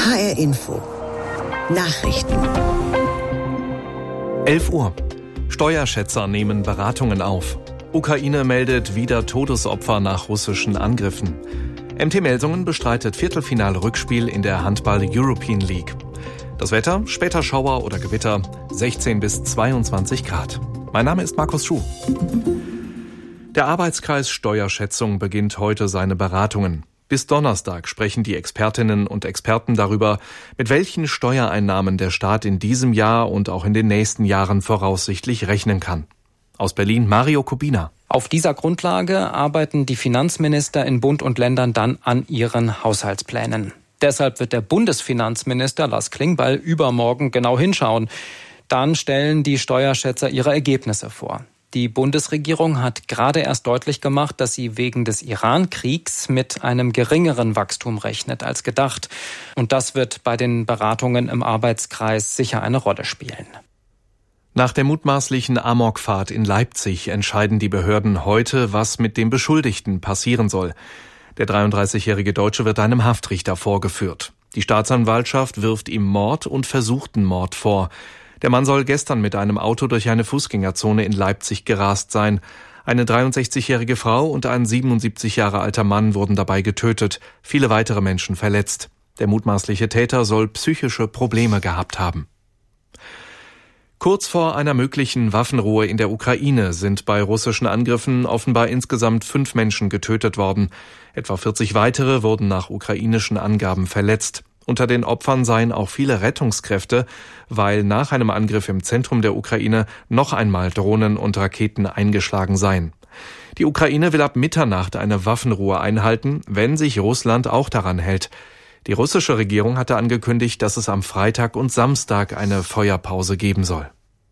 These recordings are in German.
HR Info. Nachrichten. 11 Uhr. Steuerschätzer nehmen Beratungen auf. Ukraine meldet wieder Todesopfer nach russischen Angriffen. MT Melsungen bestreitet Viertelfinale-Rückspiel in der Handball-European League. Das Wetter, später Schauer oder Gewitter, 16 bis 22 Grad. Mein Name ist Markus Schuh. Der Arbeitskreis Steuerschätzung beginnt heute seine Beratungen. Bis Donnerstag sprechen die Expertinnen und Experten darüber, mit welchen Steuereinnahmen der Staat in diesem Jahr und auch in den nächsten Jahren voraussichtlich rechnen kann. Aus Berlin Mario Kubina. Auf dieser Grundlage arbeiten die Finanzminister in Bund und Ländern dann an ihren Haushaltsplänen. Deshalb wird der Bundesfinanzminister Lars Klingbeil übermorgen genau hinschauen. Dann stellen die Steuerschätzer ihre Ergebnisse vor. Die Bundesregierung hat gerade erst deutlich gemacht, dass sie wegen des Iran-Kriegs mit einem geringeren Wachstum rechnet als gedacht. Und das wird bei den Beratungen im Arbeitskreis sicher eine Rolle spielen. Nach der mutmaßlichen Amokfahrt in Leipzig entscheiden die Behörden heute, was mit dem Beschuldigten passieren soll. Der 33-jährige Deutsche wird einem Haftrichter vorgeführt. Die Staatsanwaltschaft wirft ihm Mord und versuchten Mord vor. Der Mann soll gestern mit einem Auto durch eine Fußgängerzone in Leipzig gerast sein. Eine 63-jährige Frau und ein 77 Jahre alter Mann wurden dabei getötet, viele weitere Menschen verletzt. Der mutmaßliche Täter soll psychische Probleme gehabt haben. Kurz vor einer möglichen Waffenruhe in der Ukraine sind bei russischen Angriffen offenbar insgesamt 5 Menschen getötet worden. Etwa 40 weitere wurden nach ukrainischen Angaben verletzt. Unter den Opfern seien auch viele Rettungskräfte, weil nach einem Angriff im Zentrum der Ukraine noch einmal Drohnen und Raketen eingeschlagen seien. Die Ukraine will ab Mitternacht eine Waffenruhe einhalten, wenn sich Russland auch daran hält. Die russische Regierung hatte angekündigt, dass es am Freitag und Samstag eine Feuerpause geben soll.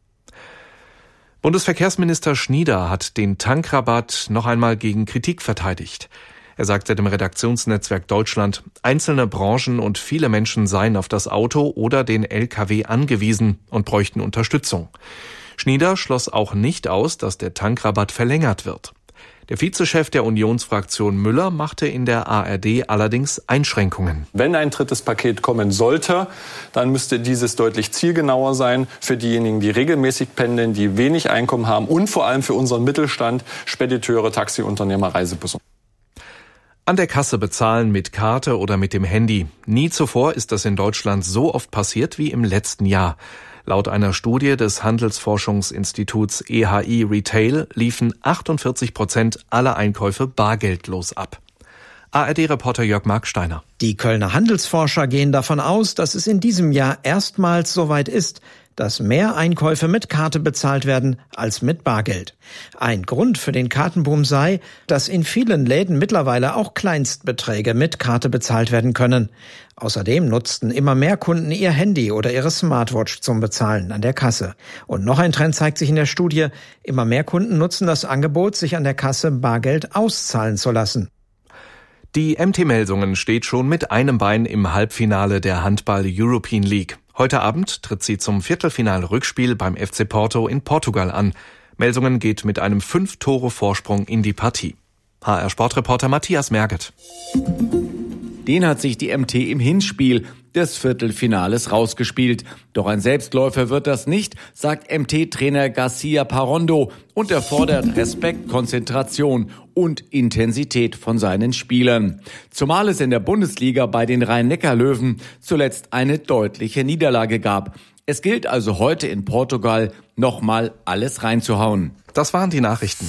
Bundesverkehrsminister Schnieder hat den Tankrabatt noch einmal gegen Kritik verteidigt. Er sagte dem Redaktionsnetzwerk Deutschland, einzelne Branchen und viele Menschen seien auf das Auto oder den Lkw angewiesen und bräuchten Unterstützung. Schnieder schloss auch nicht aus, dass der Tankrabatt verlängert wird. Der Vizechef der Unionsfraktion Müller machte in der ARD allerdings Einschränkungen. Wenn ein drittes Paket kommen sollte, dann müsste dieses deutlich zielgenauer sein für diejenigen, die regelmäßig pendeln, die wenig Einkommen haben und vor allem für unseren Mittelstand, Spediteure, Taxiunternehmer, Reisebusse. An der Kasse bezahlen mit Karte oder mit dem Handy. Nie zuvor ist das in Deutschland so oft passiert wie im letzten Jahr. Laut einer Studie des Handelsforschungsinstituts EHI Retail liefen 48% aller Einkäufe bargeldlos ab. ARD-Reporter Jörg Marksteiner. Die Kölner Handelsforscher gehen davon aus, dass es in diesem Jahr erstmals soweit ist, dass mehr Einkäufe mit Karte bezahlt werden als mit Bargeld. Ein Grund für den Kartenboom sei, dass in vielen Läden mittlerweile auch Kleinstbeträge mit Karte bezahlt werden können. Außerdem nutzten immer mehr Kunden ihr Handy oder ihre Smartwatch zum Bezahlen an der Kasse. Und noch ein Trend zeigt sich in der Studie. Immer mehr Kunden nutzen das Angebot, sich an der Kasse Bargeld auszahlen zu lassen. Die MT Melsungen steht schon mit einem Bein im Halbfinale der Handball-European League. Heute Abend tritt sie zum Viertelfinal-Rückspiel beim FC Porto in Portugal an. Melsungen geht mit einem 5-Tore-Vorsprung in die Partie. HR-Sportreporter Matthias Merget. Den hat sich die MT im Hinspiel des Viertelfinales rausgespielt. Doch ein Selbstläufer wird das nicht, sagt MT-Trainer Garcia Parondo und er fordert Respekt, Konzentration und Intensität von seinen Spielern. Zumal es in der Bundesliga bei den Rhein-Neckar-Löwen zuletzt eine deutliche Niederlage gab. Es gilt also heute in Portugal nochmal alles reinzuhauen. Das waren die Nachrichten.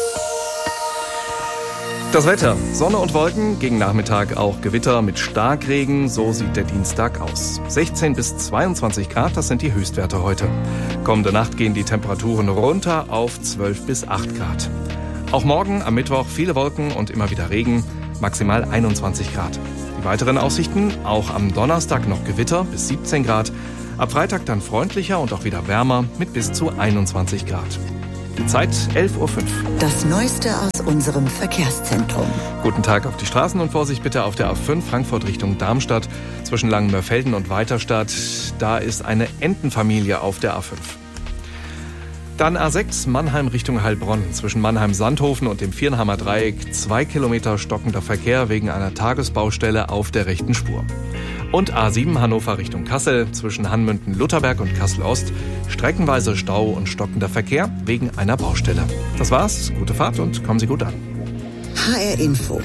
Das Wetter, Sonne und Wolken, gegen Nachmittag auch Gewitter mit Starkregen, so sieht der Dienstag aus. 16 bis 22 Grad, das sind die Höchstwerte heute. Kommende Nacht gehen die Temperaturen runter auf 12 bis 8 Grad. Auch morgen am Mittwoch viele Wolken und immer wieder Regen, maximal 21 Grad. Die weiteren Aussichten, auch am Donnerstag noch Gewitter bis 17 Grad, ab Freitag dann freundlicher und auch wieder wärmer mit bis zu 21 Grad. Die Zeit 11.05 Uhr. Das Neueste aus unserem Verkehrszentrum. Guten Tag auf die Straßen und Vorsicht bitte auf der A5 Frankfurt Richtung Darmstadt. Zwischen Langenmörfelden und Weiterstadt, da ist eine Entenfamilie auf der A5. Dann A6 Mannheim Richtung Heilbronn. Zwischen Mannheim-Sandhofen und dem Viernheimer Dreieck 2 Kilometer stockender Verkehr wegen einer Tagesbaustelle auf der rechten Spur. Und A7 Hannover Richtung Kassel zwischen Hanmünden-Lutherberg und Kassel-Ost streckenweise Stau und stockender Verkehr wegen einer Baustelle. Das war's, gute Fahrt und kommen Sie gut an. HR Info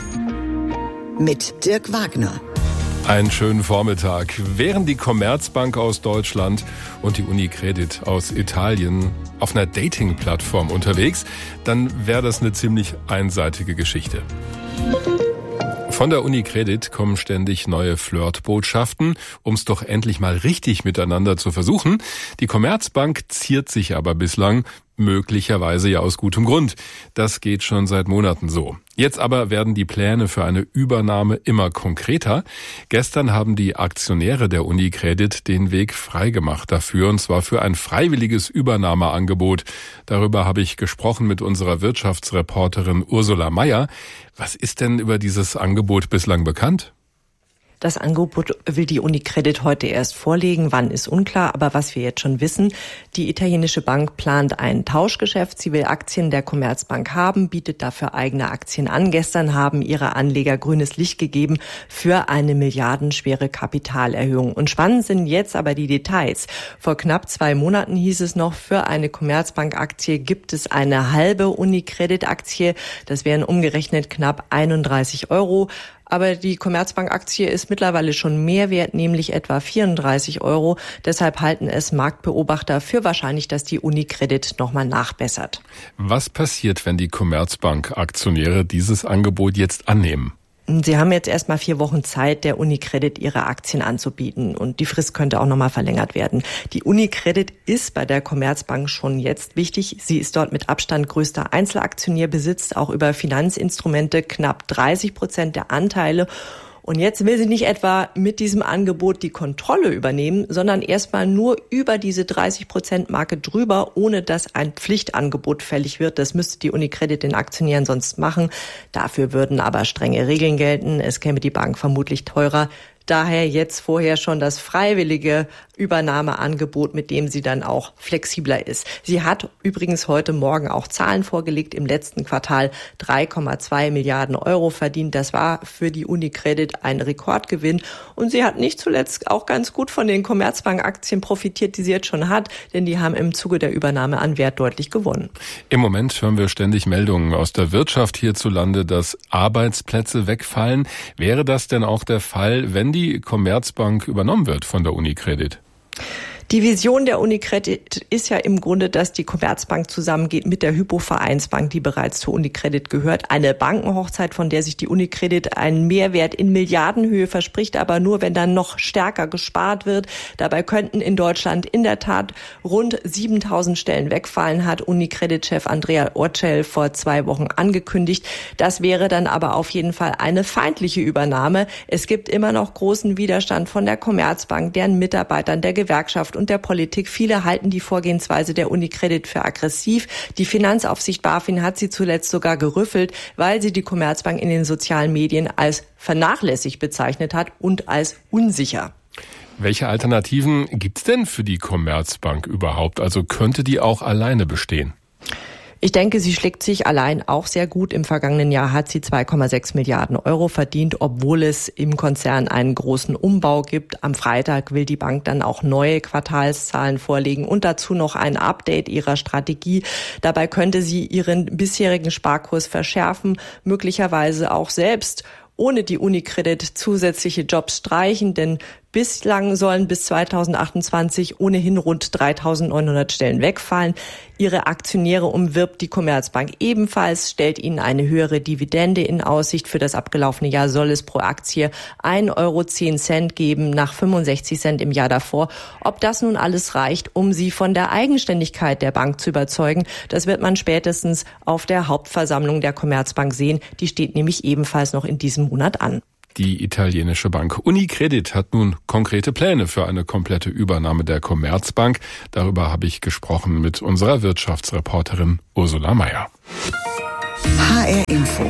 mit Dirk Wagner. Einen schönen Vormittag. Wären die Commerzbank aus Deutschland und die Unicredit aus Italien auf einer Dating-Plattform unterwegs, dann wäre das eine ziemlich einseitige Geschichte. Von der Unicredit kommen ständig neue Flirtbotschaften, um es doch endlich mal richtig miteinander zu versuchen. Die Commerzbank ziert sich aber bislang, möglicherweise ja aus gutem Grund. Das geht schon seit Monaten so. Jetzt aber werden die Pläne für eine Übernahme immer konkreter. Gestern haben die Aktionäre der Unicredit den Weg freigemacht dafür, und zwar für ein freiwilliges Übernahmeangebot. Darüber habe ich gesprochen mit unserer Wirtschaftsreporterin Ursula Meier. Was ist denn über dieses Angebot bislang bekannt? Das Angebot will die Unicredit heute erst vorlegen. Wann ist unklar, aber was wir jetzt schon wissen, die italienische Bank plant ein Tauschgeschäft. Sie will Aktien der Commerzbank haben, bietet dafür eigene Aktien an. Gestern haben ihre Anleger grünes Licht gegeben für eine milliardenschwere Kapitalerhöhung. Und spannend sind jetzt aber die Details. Vor knapp 2 Monaten hieß es noch, für eine Commerzbank-Aktie gibt es eine halbe Unicredit-Aktie. Das wären umgerechnet knapp 31 €. Aber die Commerzbank-Aktie ist mittlerweile schon mehr wert, nämlich etwa 34 €. Deshalb halten es Marktbeobachter für wahrscheinlich, dass die Unicredit nochmal nachbessert. Was passiert, wenn die Commerzbank-Aktionäre dieses Angebot jetzt annehmen? Sie haben jetzt erstmal 4 Wochen Zeit, der Unicredit ihre Aktien anzubieten. Und die Frist könnte auch nochmal verlängert werden. Die Unicredit ist bei der Commerzbank schon jetzt wichtig. Sie ist dort mit Abstand größter Einzelaktionär, besitzt auch über Finanzinstrumente knapp 30% der Anteile. Und jetzt will sie nicht etwa mit diesem Angebot die Kontrolle übernehmen, sondern erstmal nur über diese 30%-Marke drüber, ohne dass ein Pflichtangebot fällig wird. Das müsste die Unicredit den Aktionären sonst machen. Dafür würden aber strenge Regeln gelten. Es käme die Bank vermutlich teurer. Daher jetzt vorher schon das freiwillige Übernahmeangebot, mit dem sie dann auch flexibler ist. Sie hat übrigens heute Morgen auch Zahlen vorgelegt. Im letzten Quartal 3,2 Milliarden € verdient. Das war für die Unicredit ein Rekordgewinn. Und sie hat nicht zuletzt auch ganz gut von den Commerzbank-Aktien profitiert, die sie jetzt schon hat, denn die haben im Zuge der Übernahme an Wert deutlich gewonnen. Im Moment hören wir ständig Meldungen aus der Wirtschaft hierzulande, dass Arbeitsplätze wegfallen. Wäre das denn auch der Fall, wenn die Commerzbank übernommen wird von der Unicredit? Die Vision der Unicredit ist ja im Grunde, dass die Commerzbank zusammengeht mit der Hypo-Vereinsbank, die bereits zur Unicredit gehört. Eine Bankenhochzeit, von der sich die Unicredit einen Mehrwert in Milliardenhöhe verspricht, aber nur, wenn dann noch stärker gespart wird. Dabei könnten in Deutschland in der Tat rund 7.000 Stellen wegfallen, hat Unicredit-Chef Andrea Orcel vor 2 Wochen angekündigt. Das wäre dann aber auf jeden Fall eine feindliche Übernahme. Es gibt immer noch großen Widerstand von der Commerzbank, deren Mitarbeitern, der Gewerkschaft und der Politik. Viele halten die Vorgehensweise der Unicredit für aggressiv. Die Finanzaufsicht BaFin hat sie zuletzt sogar gerüffelt, weil sie die Commerzbank in den sozialen Medien als vernachlässigt bezeichnet hat und als unsicher. Welche Alternativen gibt's denn für die Commerzbank überhaupt? Also könnte die auch alleine bestehen? Ich denke, sie schlägt sich allein auch sehr gut. Im vergangenen Jahr hat sie 2,6 Milliarden € verdient, obwohl es im Konzern einen großen Umbau gibt. Am Freitag will die Bank dann auch neue Quartalszahlen vorlegen und dazu noch ein Update ihrer Strategie. Dabei könnte sie ihren bisherigen Sparkurs verschärfen, möglicherweise auch selbst ohne die Unicredit zusätzliche Jobs streichen, denn bislang sollen bis 2028 ohnehin rund 3.900 Stellen wegfallen. Ihre Aktionäre umwirbt die Commerzbank ebenfalls, stellt ihnen eine höhere Dividende in Aussicht. Für das abgelaufene Jahr soll es pro Aktie 1,10 € geben, nach 65 Cent im Jahr davor. Ob das nun alles reicht, um sie von der Eigenständigkeit der Bank zu überzeugen, das wird man spätestens auf der Hauptversammlung der Commerzbank sehen. Die steht nämlich ebenfalls noch in diesem Monat an. Die italienische Bank Unicredit hat nun konkrete Pläne für eine komplette Übernahme der Commerzbank. Darüber habe ich gesprochen mit unserer Wirtschaftsreporterin Ursula Meier. HR Info.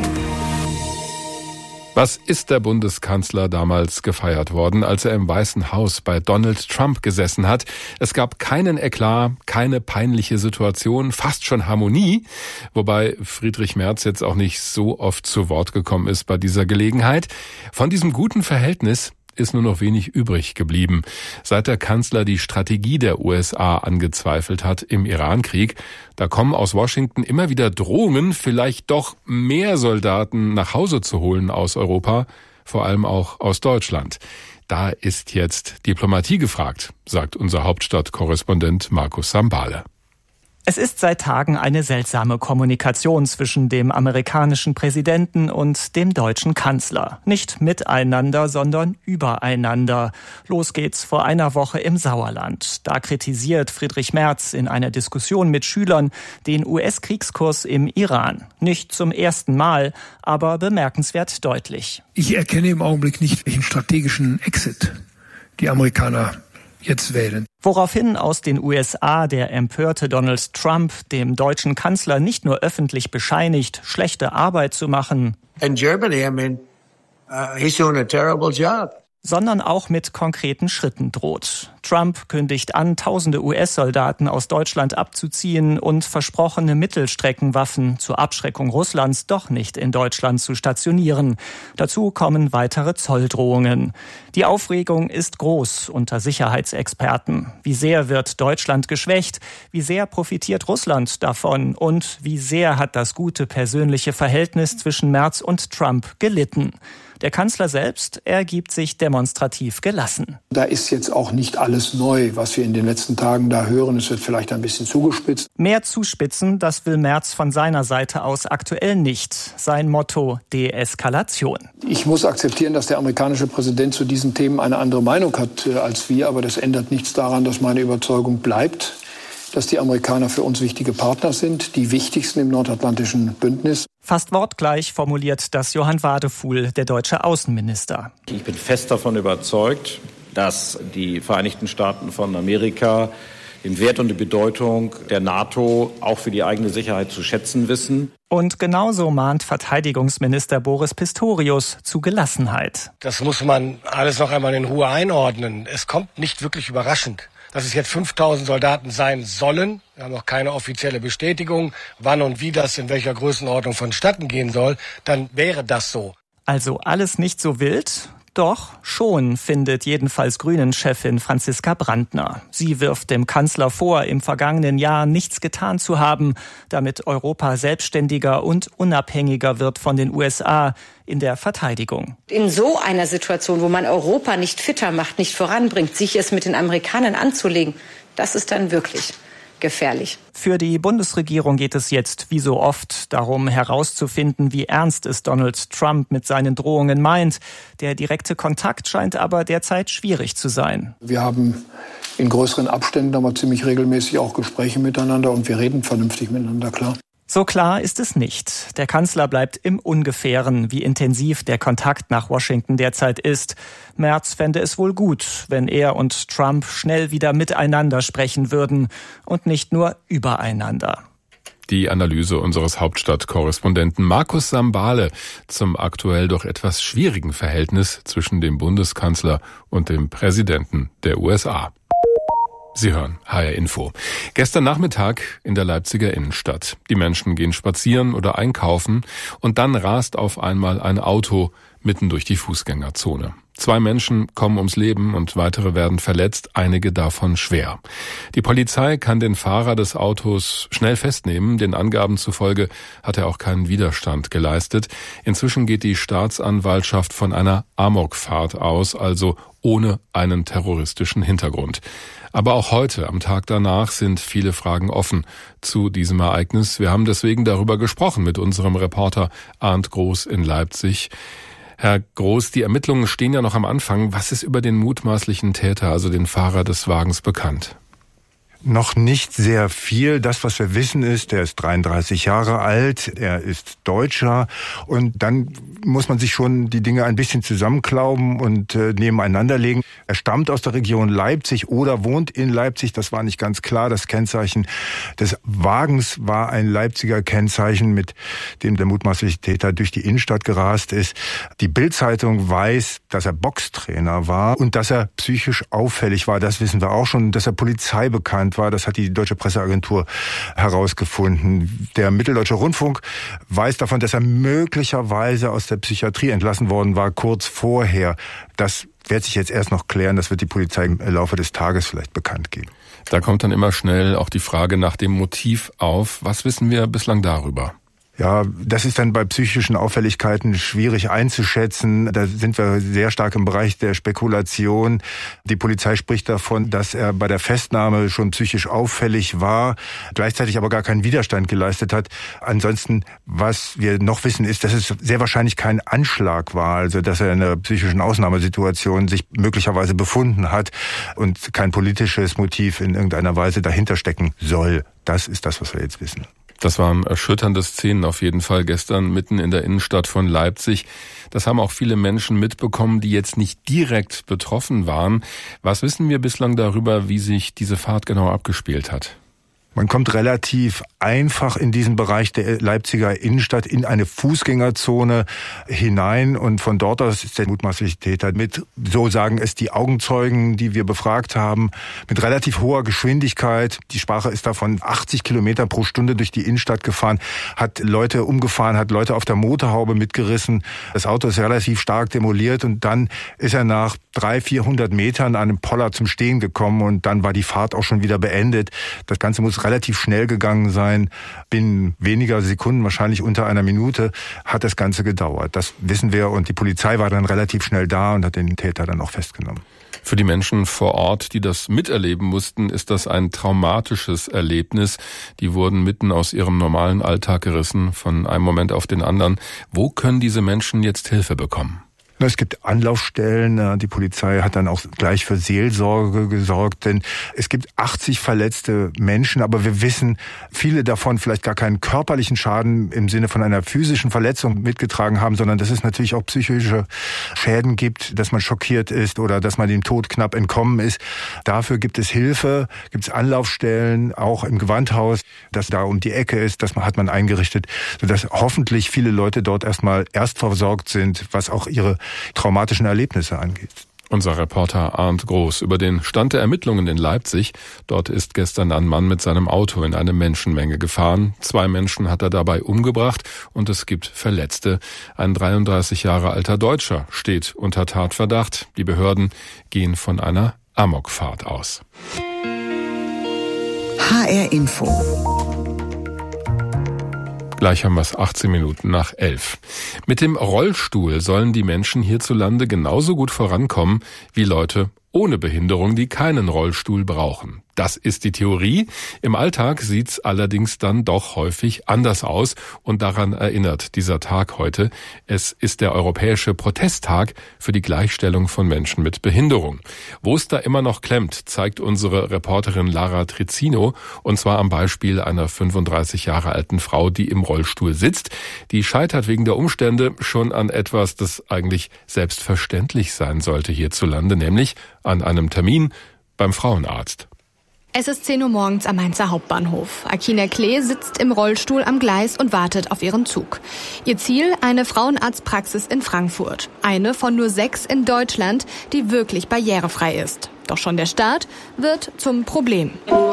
Was ist der Bundeskanzler damals gefeiert worden, als er im Weißen Haus bei Donald Trump gesessen hat? Es gab keinen Eklat, keine peinliche Situation, fast schon Harmonie, wobei Friedrich Merz jetzt auch nicht so oft zu Wort gekommen ist bei dieser Gelegenheit. Von diesem guten Verhältnis ist nur noch wenig übrig geblieben. Seit der Kanzler die Strategie der USA angezweifelt hat im Irankrieg, da kommen aus Washington immer wieder Drohungen, vielleicht doch mehr Soldaten nach Hause zu holen aus Europa, vor allem auch aus Deutschland. Da ist jetzt Diplomatie gefragt, sagt unser Hauptstadtkorrespondent Markus Sambale. Es ist seit Tagen eine seltsame Kommunikation zwischen dem amerikanischen Präsidenten und dem deutschen Kanzler. Nicht miteinander, sondern übereinander. Los geht's vor einer Woche im Sauerland. Da kritisiert Friedrich Merz in einer Diskussion mit Schülern den US-Kriegskurs im Iran. Nicht zum ersten Mal, aber bemerkenswert deutlich. Ich erkenne im Augenblick nicht, welchen strategischen Exit die Amerikaner jetzt wählen. Woraufhin aus den USA der empörte Donald Trump dem deutschen Kanzler nicht nur öffentlich bescheinigt, schlechte Arbeit zu machen, In Germany, he's doing a terrible job. sondern auch mit konkreten Schritten droht. Trump kündigt an, tausende US-Soldaten aus Deutschland abzuziehen und versprochene Mittelstreckenwaffen zur Abschreckung Russlands doch nicht in Deutschland zu stationieren. Dazu kommen weitere Zolldrohungen. Die Aufregung ist groß unter Sicherheitsexperten. Wie sehr wird Deutschland geschwächt? Wie sehr profitiert Russland davon? Und wie sehr hat das gute persönliche Verhältnis zwischen Merz und Trump gelitten? Der Kanzler selbst ergibt sich demonstrativ gelassen. Da ist jetzt auch nicht alles neu, was wir in den letzten Tagen da hören. Es wird vielleicht ein bisschen zugespitzt. Mehr zuspitzen, das will Merz von seiner Seite aus aktuell nicht. Sein Motto: Deeskalation. Ich muss akzeptieren, dass der amerikanische Präsident zu diesen Themen eine andere Meinung hat als wir. Aber das ändert nichts daran, dass meine Überzeugung bleibt, dass die Amerikaner für uns wichtige Partner sind, die wichtigsten im nordatlantischen Bündnis. Fast wortgleich formuliert das Johann Wadefuhl, der deutsche Außenminister. Ich bin fest davon überzeugt, dass die Vereinigten Staaten von Amerika den Wert und die Bedeutung der NATO auch für die eigene Sicherheit zu schätzen wissen. Und genauso mahnt Verteidigungsminister Boris Pistorius zu Gelassenheit. Das muss man alles noch einmal in Ruhe einordnen. Es kommt nicht wirklich überraschend, dass es jetzt 5000 Soldaten sein sollen. Wir haben noch keine offizielle Bestätigung, wann und wie das in welcher Größenordnung vonstatten gehen soll. Dann wäre das so. Also alles nicht so wild? Doch schon, findet jedenfalls Grünen-Chefin Franziska Brandner. Sie wirft dem Kanzler vor, im vergangenen Jahr nichts getan zu haben, damit Europa selbstständiger und unabhängiger wird von den USA in der Verteidigung. In so einer Situation, wo man Europa nicht fitter macht, nicht voranbringt, sich es mit den Amerikanern anzulegen, das ist dann wirklich gefährlich. Für die Bundesregierung geht es jetzt, wie so oft, darum herauszufinden, wie ernst es Donald Trump mit seinen Drohungen meint. Der direkte Kontakt scheint aber derzeit schwierig zu sein. Wir haben in größeren Abständen aber ziemlich regelmäßig auch Gespräche miteinander und wir reden vernünftig miteinander, klar. So klar ist es nicht. Der Kanzler bleibt im Ungefähren, wie intensiv der Kontakt nach Washington derzeit ist. Merz fände es wohl gut, wenn er und Trump schnell wieder miteinander sprechen würden und nicht nur übereinander. Die Analyse unseres Hauptstadtkorrespondenten Markus Sambale zum aktuell doch etwas schwierigen Verhältnis zwischen dem Bundeskanzler und dem Präsidenten der USA. Sie hören HR Info. Gestern Nachmittag in der Leipziger Innenstadt. Die Menschen gehen spazieren oder einkaufen und dann rast auf einmal ein Auto mitten durch die Fußgängerzone. 2 Menschen kommen ums Leben und weitere werden verletzt, einige davon schwer. Die Polizei kann den Fahrer des Autos schnell festnehmen. Den Angaben zufolge hat er auch keinen Widerstand geleistet. Inzwischen geht die Staatsanwaltschaft von einer Amokfahrt aus, also ohne einen terroristischen Hintergrund. Aber auch heute, am Tag danach, sind viele Fragen offen zu diesem Ereignis. Wir haben deswegen darüber gesprochen mit unserem Reporter Arndt Groß in Leipzig. Herr Groß, die Ermittlungen stehen ja noch am Anfang. Was ist über den mutmaßlichen Täter, also den Fahrer des Wagens, bekannt? Noch nicht sehr viel. Das, was wir wissen, ist, er ist 33 Jahre alt, er ist Deutscher und dann muss man sich schon die Dinge ein bisschen zusammenklauben und nebeneinander legen. Er stammt aus der Region Leipzig oder wohnt in Leipzig, das war nicht ganz klar. Das Kennzeichen des Wagens war ein Leipziger Kennzeichen, mit dem der mutmaßliche Täter durch die Innenstadt gerast ist. Die Bild-Zeitung weiß, dass er Boxtrainer war und dass er psychisch auffällig war, das wissen wir auch schon, dass er polizeibekannt Deutschland war. Das hat die Deutsche Presseagentur herausgefunden. Der Mitteldeutsche Rundfunk weiß davon, dass er möglicherweise aus der Psychiatrie entlassen worden war, kurz vorher. Das wird sich jetzt erst noch klären. Das wird die Polizei im Laufe des Tages vielleicht bekannt geben. Da kommt dann immer schnell auch die Frage nach dem Motiv auf. Was wissen wir bislang darüber? Ja, das ist dann bei psychischen Auffälligkeiten schwierig einzuschätzen. Da sind wir sehr stark im Bereich der Spekulation. Die Polizei spricht davon, dass er bei der Festnahme schon psychisch auffällig war, gleichzeitig aber gar keinen Widerstand geleistet hat. Ansonsten, was wir noch wissen, ist, dass es sehr wahrscheinlich kein Anschlag war, also dass er in einer psychischen Ausnahmesituation sich möglicherweise befunden hat und kein politisches Motiv in irgendeiner Weise dahinter stecken soll. Das ist das, was wir jetzt wissen. Das waren erschütternde Szenen auf jeden Fall gestern mitten in der Innenstadt von Leipzig. Das haben auch viele Menschen mitbekommen, die jetzt nicht direkt betroffen waren. Was wissen wir bislang darüber, wie sich diese Fahrt genau abgespielt hat? Man kommt relativ einfach in diesen Bereich der Leipziger Innenstadt in eine Fußgängerzone hinein und von dort aus ist der mutmaßliche Täter mit, so sagen es die Augenzeugen, die wir befragt haben, mit relativ hoher Geschwindigkeit, die Sprache ist da von 80 Kilometern pro Stunde durch die Innenstadt gefahren, hat Leute umgefahren, hat Leute auf der Motorhaube mitgerissen. Das Auto ist relativ stark demoliert und dann ist er nach 300-400 Metern an einem Poller zum Stehen gekommen und dann war die Fahrt auch schon wieder beendet. Das Ganze muss relativ schnell gegangen sein. Binnen weniger Sekunden, wahrscheinlich unter einer Minute, hat das Ganze gedauert. Das wissen wir und die Polizei war dann relativ schnell da und hat den Täter dann auch festgenommen. Für die Menschen vor Ort, die das miterleben mussten, ist das ein traumatisches Erlebnis. Die wurden mitten aus ihrem normalen Alltag gerissen, von einem Moment auf den anderen. Wo können diese Menschen jetzt Hilfe bekommen? Es gibt Anlaufstellen, die Polizei hat dann auch gleich für Seelsorge gesorgt, denn es gibt 80 verletzte Menschen, aber wir wissen, viele davon vielleicht gar keinen körperlichen Schaden im Sinne von einer physischen Verletzung mitgetragen haben, sondern dass es natürlich auch psychische Schäden gibt, dass man schockiert ist oder dass man dem Tod knapp entkommen ist. Dafür gibt es Hilfe, gibt es Anlaufstellen, auch im Gewandhaus, das da um die Ecke ist, das hat man eingerichtet, sodass hoffentlich viele Leute dort erstmal erst versorgt sind, was auch ihre traumatischen Erlebnisse angeht. Unser Reporter Arndt Groß über den Stand der Ermittlungen in Leipzig. Dort ist gestern ein Mann mit seinem Auto in eine Menschenmenge gefahren. 2 Menschen hat er dabei umgebracht und es gibt Verletzte. Ein 33 Jahre alter Deutscher steht unter Tatverdacht. Die Behörden gehen von einer Amokfahrt aus. HR Info. Gleich haben wir es 18 Minuten nach 11. Mit dem Rollstuhl sollen die Menschen hierzulande genauso gut vorankommen wie Leute ohne Behinderung, die keinen Rollstuhl brauchen. Das ist die Theorie. Im Alltag sieht's allerdings dann doch häufig anders aus und daran erinnert dieser Tag heute. Es ist der Europäische Protesttag für die Gleichstellung von Menschen mit Behinderung. Wo es da immer noch klemmt, zeigt unsere Reporterin Lara Trizzino und zwar am Beispiel einer 35 Jahre alten Frau, die im Rollstuhl sitzt. Die scheitert wegen der Umstände schon an etwas, das eigentlich selbstverständlich sein sollte hierzulande, nämlich an einem Termin beim Frauenarzt. Es ist 10 Uhr morgens am Mainzer Hauptbahnhof. Akina Klee sitzt im Rollstuhl am Gleis und wartet auf ihren Zug. Ihr Ziel, eine Frauenarztpraxis in Frankfurt. Eine von nur 6 in Deutschland, die wirklich barrierefrei ist. Doch schon der Start wird zum Problem.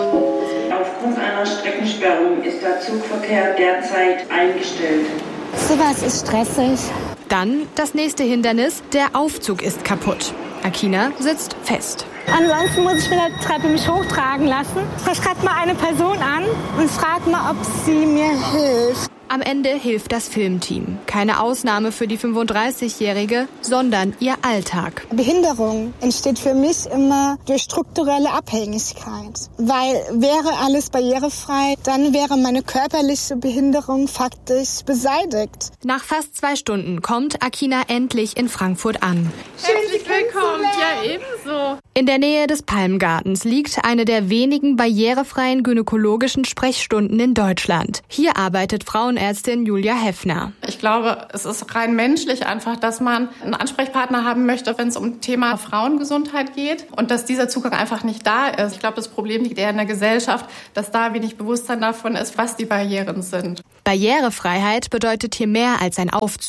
Aufgrund einer Streckensperrung ist der Zugverkehr derzeit eingestellt. Sowas ist stressig. Dann das nächste Hindernis, der Aufzug ist kaputt. Akina sitzt fest. Ansonsten muss ich mit der Treppe mich hochtragen lassen. Ich schreibe mal eine Person an und frage mal, ob sie mir hilft. Am Ende hilft das Filmteam. Keine Ausnahme für die 35-Jährige, sondern ihr Alltag. Behinderung entsteht für mich immer durch strukturelle Abhängigkeit. Weil wäre alles barrierefrei, dann wäre meine körperliche Behinderung faktisch beseitigt. Nach fast 2 Stunden kommt Akina endlich in Frankfurt an. Herzlich willkommen, ja ebenso. In der Nähe des Palmgartens liegt eine der wenigen barrierefreien gynäkologischen Sprechstunden in Deutschland. Hier arbeitet Frauenärztin Julia Heffner. Ich glaube, es ist rein menschlich einfach, dass man einen Ansprechpartner haben möchte, wenn es um Thema Frauengesundheit geht und dass dieser Zugang einfach nicht da ist. Ich glaube, das Problem liegt eher in der Gesellschaft, dass da wenig Bewusstsein davon ist, was die Barrieren sind. Barrierefreiheit bedeutet hier mehr als ein Aufzug.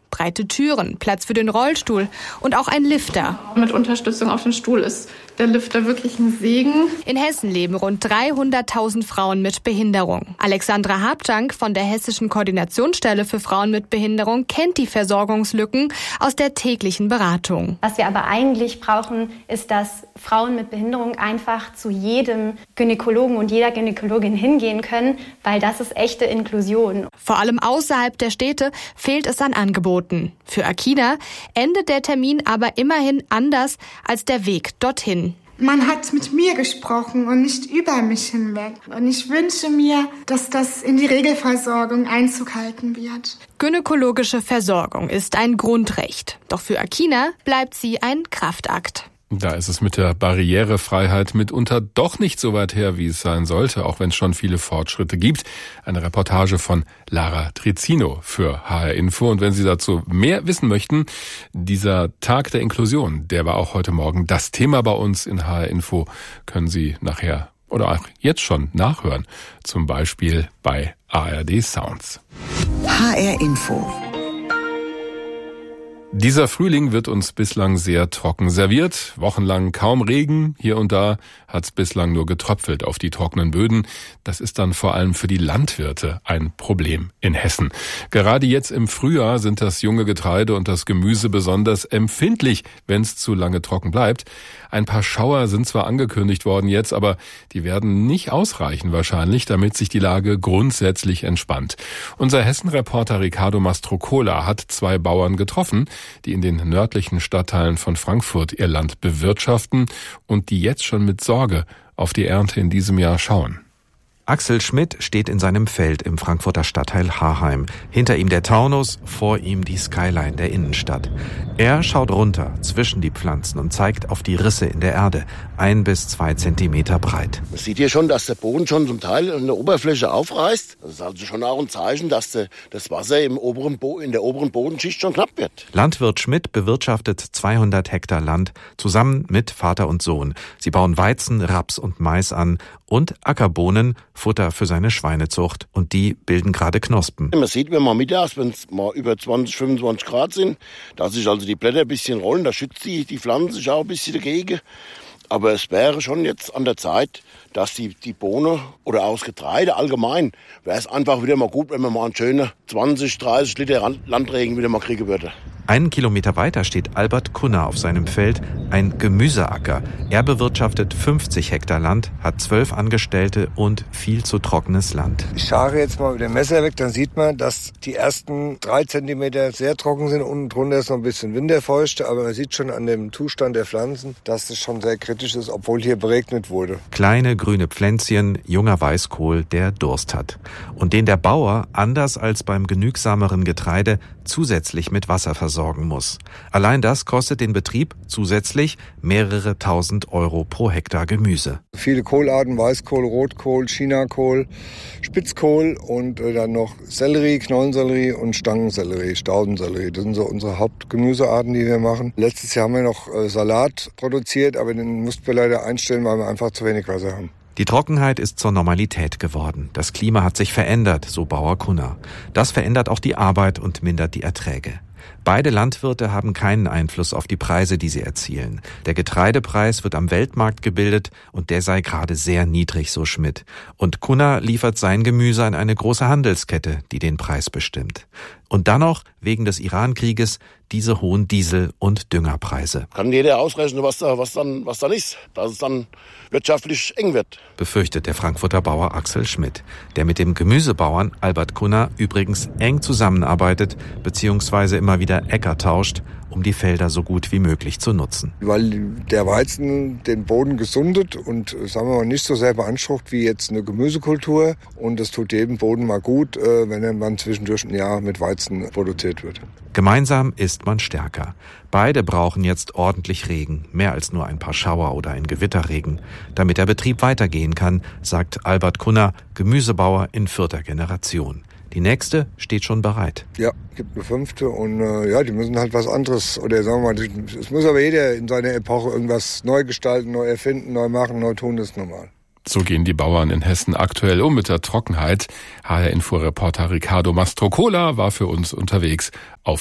Breite Türen, Platz für den Rollstuhl und auch ein Lifter. Mit Unterstützung auf den Stuhl ist der Lifter wirklich ein Segen. In Hessen leben rund 300.000 Frauen mit Behinderung. Alexandra Habjank von der Hessischen Koordinationsstelle für Frauen mit Behinderung kennt die Versorgungslücken aus der täglichen Beratung. Was wir aber eigentlich brauchen, ist, dass Frauen mit Behinderung einfach zu jedem Gynäkologen und jeder Gynäkologin hingehen können, weil das ist echte Inklusion. Vor allem außerhalb der Städte fehlt es an Angeboten. Für Akina endet der Termin aber immerhin anders als der Weg dorthin. Man hat mit mir gesprochen und nicht über mich hinweg. Und ich wünsche mir, dass das in die Regelversorgung Einzug halten wird. Gynäkologische Versorgung ist ein Grundrecht. Doch für Akina bleibt sie ein Kraftakt. Da ist es mit der Barrierefreiheit mitunter doch nicht so weit her, wie es sein sollte, auch wenn es schon viele Fortschritte gibt. Eine Reportage von Lara Trizzino für HR Info. Und wenn Sie dazu mehr wissen möchten, dieser Tag der Inklusion, der war auch heute Morgen das Thema bei uns in HR Info, können Sie nachher oder auch jetzt schon nachhören. Zum Beispiel bei ARD Sounds. HR Info. Dieser Frühling wird uns bislang sehr trocken serviert. Wochenlang kaum Regen. Hier und da hat es bislang nur getröpfelt auf die trockenen Böden. Das ist dann vor allem für die Landwirte ein Problem in Hessen. Gerade jetzt im Frühjahr sind das junge Getreide und das Gemüse besonders empfindlich, wenn es zu lange trocken bleibt. Ein paar Schauer sind zwar angekündigt worden jetzt, aber die werden nicht ausreichen wahrscheinlich, damit sich die Lage grundsätzlich entspannt. Unser Hessen-Reporter Riccardo Mastrocola hat 2 Bauern getroffen, die in den nördlichen Stadtteilen von Frankfurt ihr Land bewirtschaften und die jetzt schon mit Sorge auf die Ernte in diesem Jahr schauen. Axel Schmidt steht in seinem Feld im Frankfurter Stadtteil Harheim. Hinter ihm der Taunus, vor ihm die Skyline der Innenstadt. Er schaut runter zwischen die Pflanzen und zeigt auf die Risse in der Erde, 1 bis 2 Zentimeter breit. Man sieht hier schon, dass der Boden schon zum Teil in der Oberfläche aufreißt. Das ist also schon auch ein Zeichen, dass das Wasser in der oberen Bodenschicht schon knapp wird. Landwirt Schmidt bewirtschaftet 200 Hektar Land zusammen mit Vater und Sohn. Sie bauen Weizen, Raps und Mais an und Ackerbohnen, Futter für seine Schweinezucht. Und die bilden gerade Knospen. Man sieht, wenn man mittags, wenn es mal über 20, 25 Grad sind, dass sich also die Blätter ein bisschen rollen, da schützt die Pflanze sich auch ein bisschen dagegen. Aber es wäre schon jetzt an der Zeit, dass die Bohne oder auch das Getreide allgemein, wäre es einfach wieder mal gut, wenn man mal einen schönen 20, 30 Liter Landregen wieder mal kriegen würde. 1 Kilometer weiter steht Albert Kunner auf seinem Feld, ein Gemüseacker. Er bewirtschaftet 50 Hektar Land, hat 12 Angestellte und viel zu trockenes Land. Ich schare jetzt mal mit dem Messer weg, dann sieht man, dass die ersten 3 Zentimeter sehr trocken sind. Unten drunter ist noch ein bisschen winterfeuchte, aber man sieht schon an dem Zustand der Pflanzen, dass es schon sehr kritisch ist, obwohl hier beregnet wurde. Kleine grüne Pflänzchen, junger Weißkohl, der Durst hat. Und den der Bauer, anders als beim genügsameren Getreide, zusätzlich mit Wasser versorgen muss. Allein das kostet den Betrieb zusätzlich mehrere tausend Euro pro Hektar Gemüse. Viele Kohlarten, Weißkohl, Rotkohl, Chinakohl, Spitzkohl und dann noch Sellerie, Knollensellerie und Stangensellerie, Staudensellerie. Das sind so unsere Hauptgemüsearten, die wir machen. Letztes Jahr haben wir noch Salat produziert, aber den mussten wir leider einstellen, weil wir einfach zu wenig Wasser haben. Die Trockenheit ist zur Normalität geworden. Das Klima hat sich verändert, so Bauer Kunner. Das verändert auch die Arbeit und mindert die Erträge. Beide Landwirte haben keinen Einfluss auf die Preise, die sie erzielen. Der Getreidepreis wird am Weltmarkt gebildet und der sei gerade sehr niedrig, so Schmidt. Und Kunner liefert sein Gemüse an eine große Handelskette, die den Preis bestimmt. Und dann noch, wegen des Iran-Krieges, diese hohen Diesel- und Düngerpreise. Kann jeder ausrechnen, was dann ist, dass es dann wirtschaftlich eng wird. Befürchtet der Frankfurter Bauer Axel Schmidt, der mit dem Gemüsebauern Albert Kunner übrigens eng zusammenarbeitet bzw. immer wieder Äcker tauscht, um die Felder so gut wie möglich zu nutzen. Weil der Weizen den Boden gesundet und, sagen wir mal, nicht so sehr beansprucht wie jetzt eine Gemüsekultur. Und es tut jedem Boden mal gut, wenn er dann zwischendurch ein Jahr mit Weizen produziert wird. Gemeinsam ist man stärker. Beide brauchen jetzt ordentlich Regen, mehr als nur ein paar Schauer oder ein Gewitterregen, damit der Betrieb weitergehen kann, sagt Albert Kunner, Gemüsebauer in 4. Generation. Die nächste steht schon bereit. Ja, gibt eine 5. und die müssen halt was anderes, oder sagen wir mal, es muss aber jeder in seiner Epoche irgendwas neu gestalten, neu erfinden, neu machen, neu tun, das ist normal. So gehen die Bauern in Hessen aktuell um mit der Trockenheit. HR-Info-Reporter Riccardo Mastrocola war für uns unterwegs auf dem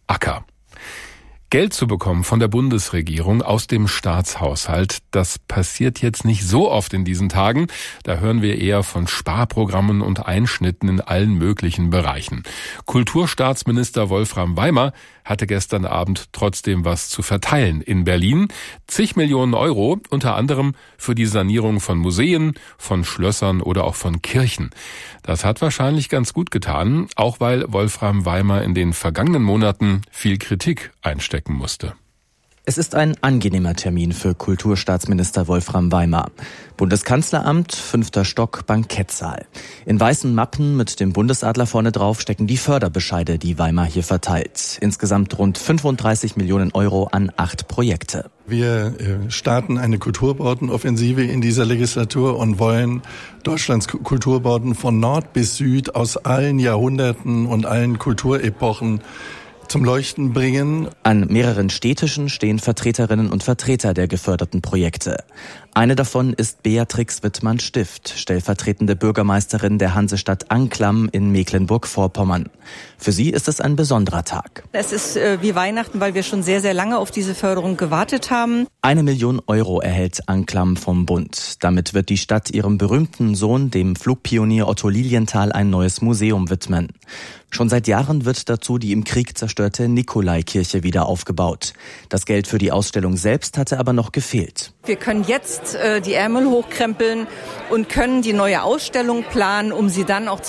Acker. Geld zu bekommen von der Bundesregierung aus dem Staatshaushalt, das passiert jetzt nicht so oft in diesen Tagen. Da hören wir eher von Sparprogrammen und Einschnitten in allen möglichen Bereichen. Kulturstaatsminister Wolfram Weimer hatte gestern Abend trotzdem was zu verteilen in Berlin. Zig Millionen Euro, unter anderem für die Sanierung von Museen, von Schlössern oder auch von Kirchen. Das hat wahrscheinlich ganz gut getan, auch weil Wolfram Weimer in den vergangenen Monaten viel Kritik einstecken musste. Es ist ein angenehmer Termin für Kulturstaatsminister Wolfram Weimer. Bundeskanzleramt, 5. Stock, Bankettsaal. In weißen Mappen mit dem Bundesadler vorne drauf stecken die Förderbescheide, die Weimer hier verteilt. Insgesamt rund 35 Millionen Euro an 8 Projekte. Wir starten eine Kulturbautenoffensive in dieser Legislatur und wollen Deutschlands Kulturbauten von Nord bis Süd aus allen Jahrhunderten und allen Kulturepochen zum Leuchten bringen. An mehreren Städtischen stehen Vertreterinnen und Vertreter der geförderten Projekte. Eine davon ist Beatrix Wittmann-Stift, stellvertretende Bürgermeisterin der Hansestadt Anklam in Mecklenburg-Vorpommern. Für sie ist es ein besonderer Tag. Es ist wie Weihnachten, weil wir schon sehr, sehr lange auf diese Förderung gewartet haben. 1 Million Euro erhält Anklam vom Bund. Damit wird die Stadt ihrem berühmten Sohn, dem Flugpionier Otto Lilienthal, ein neues Museum widmen. Schon seit Jahren wird dazu die im Krieg zerstörte Nikolaikirche wieder aufgebaut. Das Geld für die Ausstellung selbst hatte aber noch gefehlt. Wir können jetzt die Ärmel hochkrempeln und können die neue Ausstellung planen, um sie dann auch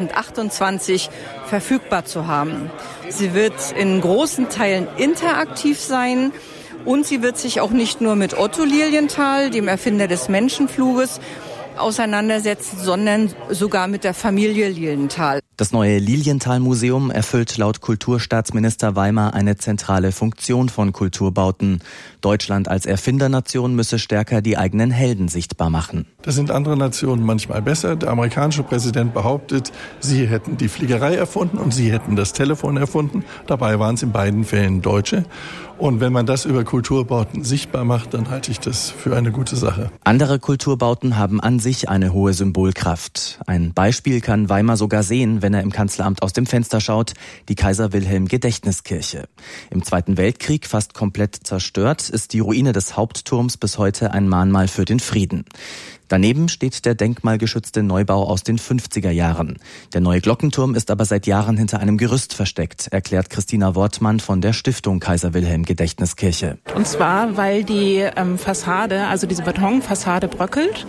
2028 verfügbar zu haben. Sie wird in großen Teilen interaktiv sein und sie wird sich auch nicht nur mit Otto Lilienthal, dem Erfinder des Menschenfluges, auseinandersetzen, sondern sogar mit der Familie Lilienthal. Das neue Lilienthal-Museum erfüllt laut Kulturstaatsminister Weimer eine zentrale Funktion von Kulturbauten. Deutschland als Erfindernation müsse stärker die eigenen Helden sichtbar machen. Das sind andere Nationen manchmal besser. Der amerikanische Präsident behauptet, sie hätten die Fliegerei erfunden und sie hätten das Telefon erfunden. Dabei waren es in beiden Fällen Deutsche. Und wenn man das über Kulturbauten sichtbar macht, dann halte ich das für eine gute Sache. Andere Kulturbauten haben an sich eine hohe Symbolkraft. Ein Beispiel kann Weimer sogar sehen, wenn er im Kanzleramt aus dem Fenster schaut, die Kaiser-Wilhelm-Gedächtniskirche. Im Zweiten Weltkrieg fast komplett zerstört, ist die Ruine des Hauptturms bis heute ein Mahnmal für den Frieden. Daneben steht der denkmalgeschützte Neubau aus den 50er Jahren. Der neue Glockenturm ist aber seit Jahren hinter einem Gerüst versteckt, erklärt Christina Wortmann von der Stiftung Kaiser-Wilhelm-Gedächtniskirche. Und zwar, weil die Fassade, also diese Betonfassade bröckelt.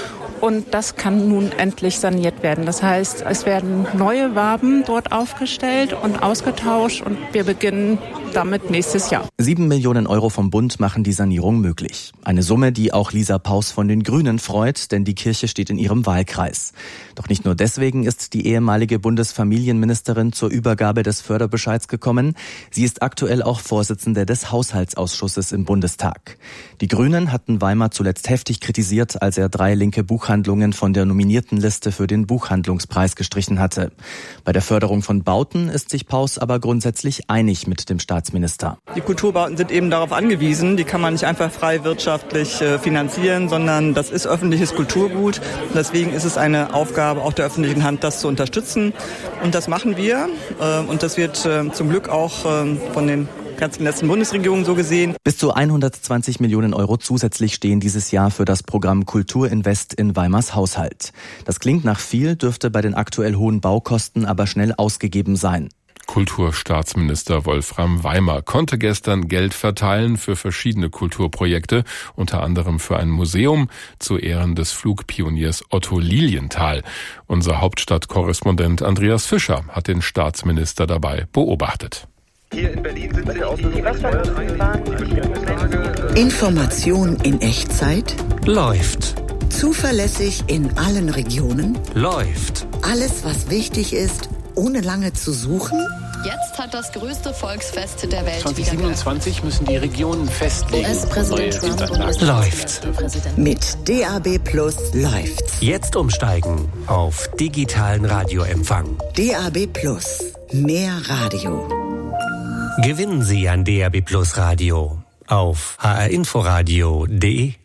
Und das kann nun endlich saniert werden. Das heißt, es werden neue Waben dort aufgestellt und ausgetauscht und wir beginnen damit nächstes Jahr. 7 Millionen Euro vom Bund machen die Sanierung möglich. Eine Summe, die auch Lisa Paus von den Grünen freut, denn die Kirche steht in ihrem Wahlkreis. Doch nicht nur deswegen ist die ehemalige Bundesfamilienministerin zur Übergabe des Förderbescheids gekommen. Sie ist aktuell auch Vorsitzende des Haushaltsausschusses im Bundestag. Die Grünen hatten Weimer zuletzt heftig kritisiert, als er 3 linke Buchhandlungen von der nominierten Liste für den Buchhandlungspreis gestrichen hatte. Bei der Förderung von Bauten ist sich Paus aber grundsätzlich einig mit dem Staatsminister. Die Kulturbauten sind eben darauf angewiesen, die kann man nicht einfach frei wirtschaftlich finanzieren, sondern das ist öffentliches Kulturgut. Und deswegen ist es eine Aufgabe auch der öffentlichen Hand, das zu unterstützen. Und das machen wir. Und das wird zum Glück auch von den ganzen letzten Bundesregierungen so gesehen. Bis zu 120 Millionen Euro zusätzlich stehen dieses Jahr für das Programm Kulturinvest in Weimars Haushalt. Das klingt nach viel, dürfte bei den aktuell hohen Baukosten aber schnell ausgegeben sein. Kulturstaatsminister Wolfram Weimer konnte gestern Geld verteilen für verschiedene Kulturprojekte, unter anderem für ein Museum zu Ehren des Flugpioniers Otto Lilienthal. Unser Hauptstadtkorrespondent Andreas Fischer hat den Staatsminister dabei beobachtet. Hier in Berlin sind Sie aus dem Information in Echtzeit? Läuft. Zuverlässig in allen Regionen? Läuft. Alles, was wichtig ist, ohne lange zu suchen? Jetzt hat das größte Volksfest der Welt 2027 müssen die Regionen festlegen. US-Präsident Trump läuft. Mit DAB+ läuft's. Jetzt umsteigen auf digitalen Radioempfang. DAB+, mehr Radio. Gewinnen Sie ein DAB+ Radio auf hrinforadio.de.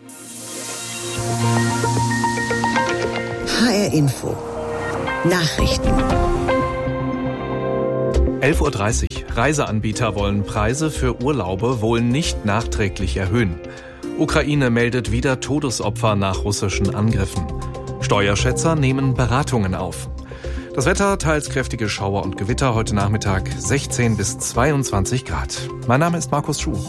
HR Info. Nachrichten. 11:30 Uhr. Reiseanbieter wollen Preise für Urlaube wohl nicht nachträglich erhöhen. Ukraine meldet wieder Todesopfer nach russischen Angriffen. Steuerschätzer nehmen Beratungen auf. Das Wetter, teils kräftige Schauer und Gewitter, heute Nachmittag 16 bis 22 Grad. Mein Name ist Markus Schuh.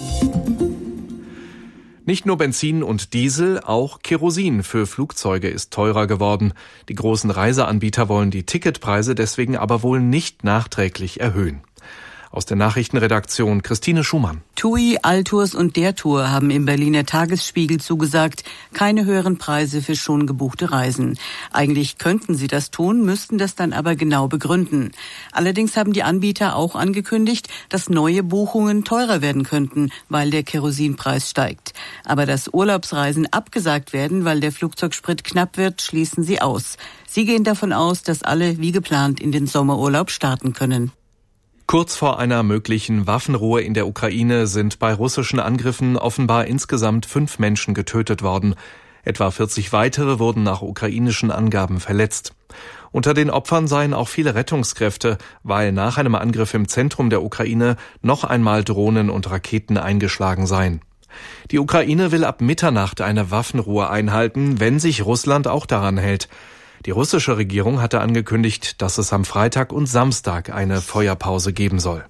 Nicht nur Benzin und Diesel, auch Kerosin für Flugzeuge ist teurer geworden. Die großen Reiseanbieter wollen die Ticketpreise deswegen aber wohl nicht nachträglich erhöhen. Aus der Nachrichtenredaktion Christine Schumann. TUI, Altours und der Tour haben im Berliner Tagesspiegel zugesagt, keine höheren Preise für schon gebuchte Reisen. Eigentlich könnten sie das tun, müssten das dann aber genau begründen. Allerdings haben die Anbieter auch angekündigt, dass neue Buchungen teurer werden könnten, weil der Kerosinpreis steigt. Aber dass Urlaubsreisen abgesagt werden, weil der Flugzeugsprit knapp wird, schließen sie aus. Sie gehen davon aus, dass alle wie geplant in den Sommerurlaub starten können. Kurz vor einer möglichen Waffenruhe in der Ukraine sind bei russischen Angriffen offenbar insgesamt 5 Menschen getötet worden. Etwa 40 weitere wurden nach ukrainischen Angaben verletzt. Unter den Opfern seien auch viele Rettungskräfte, weil nach einem Angriff im Zentrum der Ukraine noch einmal Drohnen und Raketen eingeschlagen seien. Die Ukraine will ab Mitternacht eine Waffenruhe einhalten, wenn sich Russland auch daran hält. Die russische Regierung hatte angekündigt, dass es am Freitag und Samstag eine Feuerpause geben soll.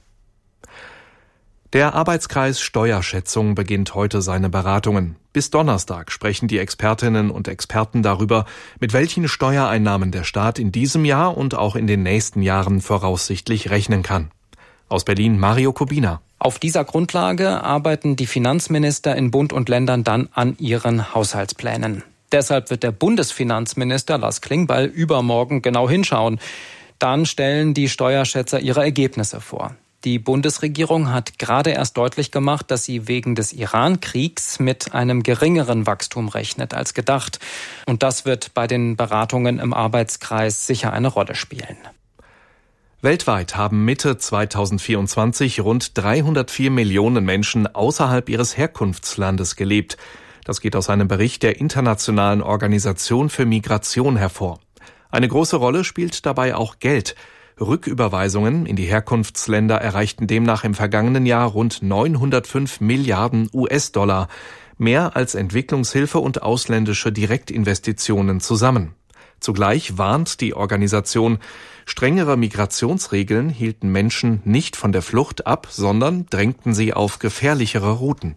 Der Arbeitskreis Steuerschätzung beginnt heute seine Beratungen. Bis Donnerstag sprechen die Expertinnen und Experten darüber, mit welchen Steuereinnahmen der Staat in diesem Jahr und auch in den nächsten Jahren voraussichtlich rechnen kann. Aus Berlin Mario Kubina. Auf dieser Grundlage arbeiten die Finanzminister in Bund und Ländern dann an ihren Haushaltsplänen. Deshalb wird der Bundesfinanzminister Lars Klingbeil übermorgen genau hinschauen. Dann stellen die Steuerschätzer ihre Ergebnisse vor. Die Bundesregierung hat gerade erst deutlich gemacht, dass sie wegen des Iran-Kriegs mit einem geringeren Wachstum rechnet als gedacht. Und das wird bei den Beratungen im Arbeitskreis sicher eine Rolle spielen. Weltweit haben Mitte 2024 rund 304 Millionen Menschen außerhalb ihres Herkunftslandes gelebt. Das geht aus einem Bericht der Internationalen Organisation für Migration hervor. Eine große Rolle spielt dabei auch Geld. Rücküberweisungen in die Herkunftsländer erreichten demnach im vergangenen Jahr rund 905 Milliarden US-Dollar, mehr als Entwicklungshilfe und ausländische Direktinvestitionen zusammen. Zugleich warnt die Organisation, strengere Migrationsregeln hielten Menschen nicht von der Flucht ab, sondern drängten sie auf gefährlichere Routen.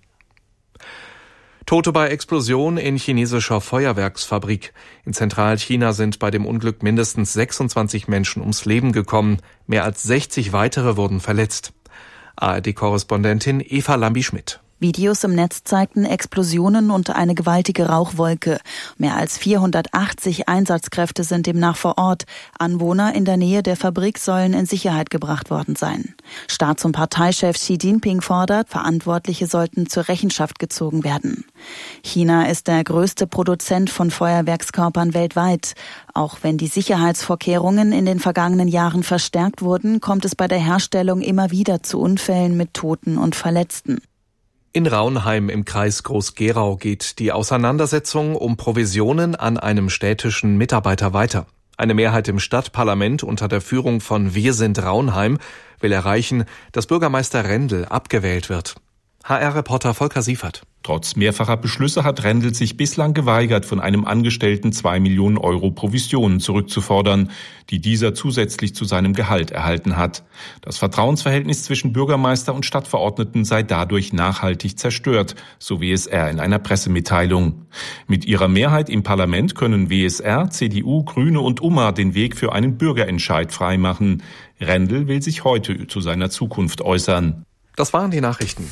Tote bei Explosion in chinesischer Feuerwerksfabrik. In Zentralchina sind bei dem Unglück mindestens 26 Menschen ums Leben gekommen. Mehr als 60 weitere wurden verletzt. ARD-Korrespondentin Eva Lambi-Schmidt. Videos im Netz zeigten Explosionen und eine gewaltige Rauchwolke. Mehr als 480 Einsatzkräfte sind demnach vor Ort. Anwohner in der Nähe der Fabrik sollen in Sicherheit gebracht worden sein. Staats- und Parteichef Xi Jinping fordert, Verantwortliche sollten zur Rechenschaft gezogen werden. China ist der größte Produzent von Feuerwerkskörpern weltweit. Auch wenn die Sicherheitsvorkehrungen in den vergangenen Jahren verstärkt wurden, kommt es bei der Herstellung immer wieder zu Unfällen mit Toten und Verletzten. In Raunheim im Kreis Groß-Gerau geht die Auseinandersetzung um Provisionen an einem städtischen Mitarbeiter weiter. Eine Mehrheit im Stadtparlament unter der Führung von Wir sind Raunheim will erreichen, dass Bürgermeister Rendel abgewählt wird. HR-Reporter Volker Siefert. Trotz mehrfacher Beschlüsse hat Rendel sich bislang geweigert, von einem Angestellten 2 Millionen Euro Provisionen zurückzufordern, die dieser zusätzlich zu seinem Gehalt erhalten hat. Das Vertrauensverhältnis zwischen Bürgermeister und Stadtverordneten sei dadurch nachhaltig zerstört, so WSR in einer Pressemitteilung. Mit ihrer Mehrheit im Parlament können WSR, CDU, Grüne und UMA den Weg für einen Bürgerentscheid freimachen. Rendel will sich heute zu seiner Zukunft äußern. Das waren die Nachrichten.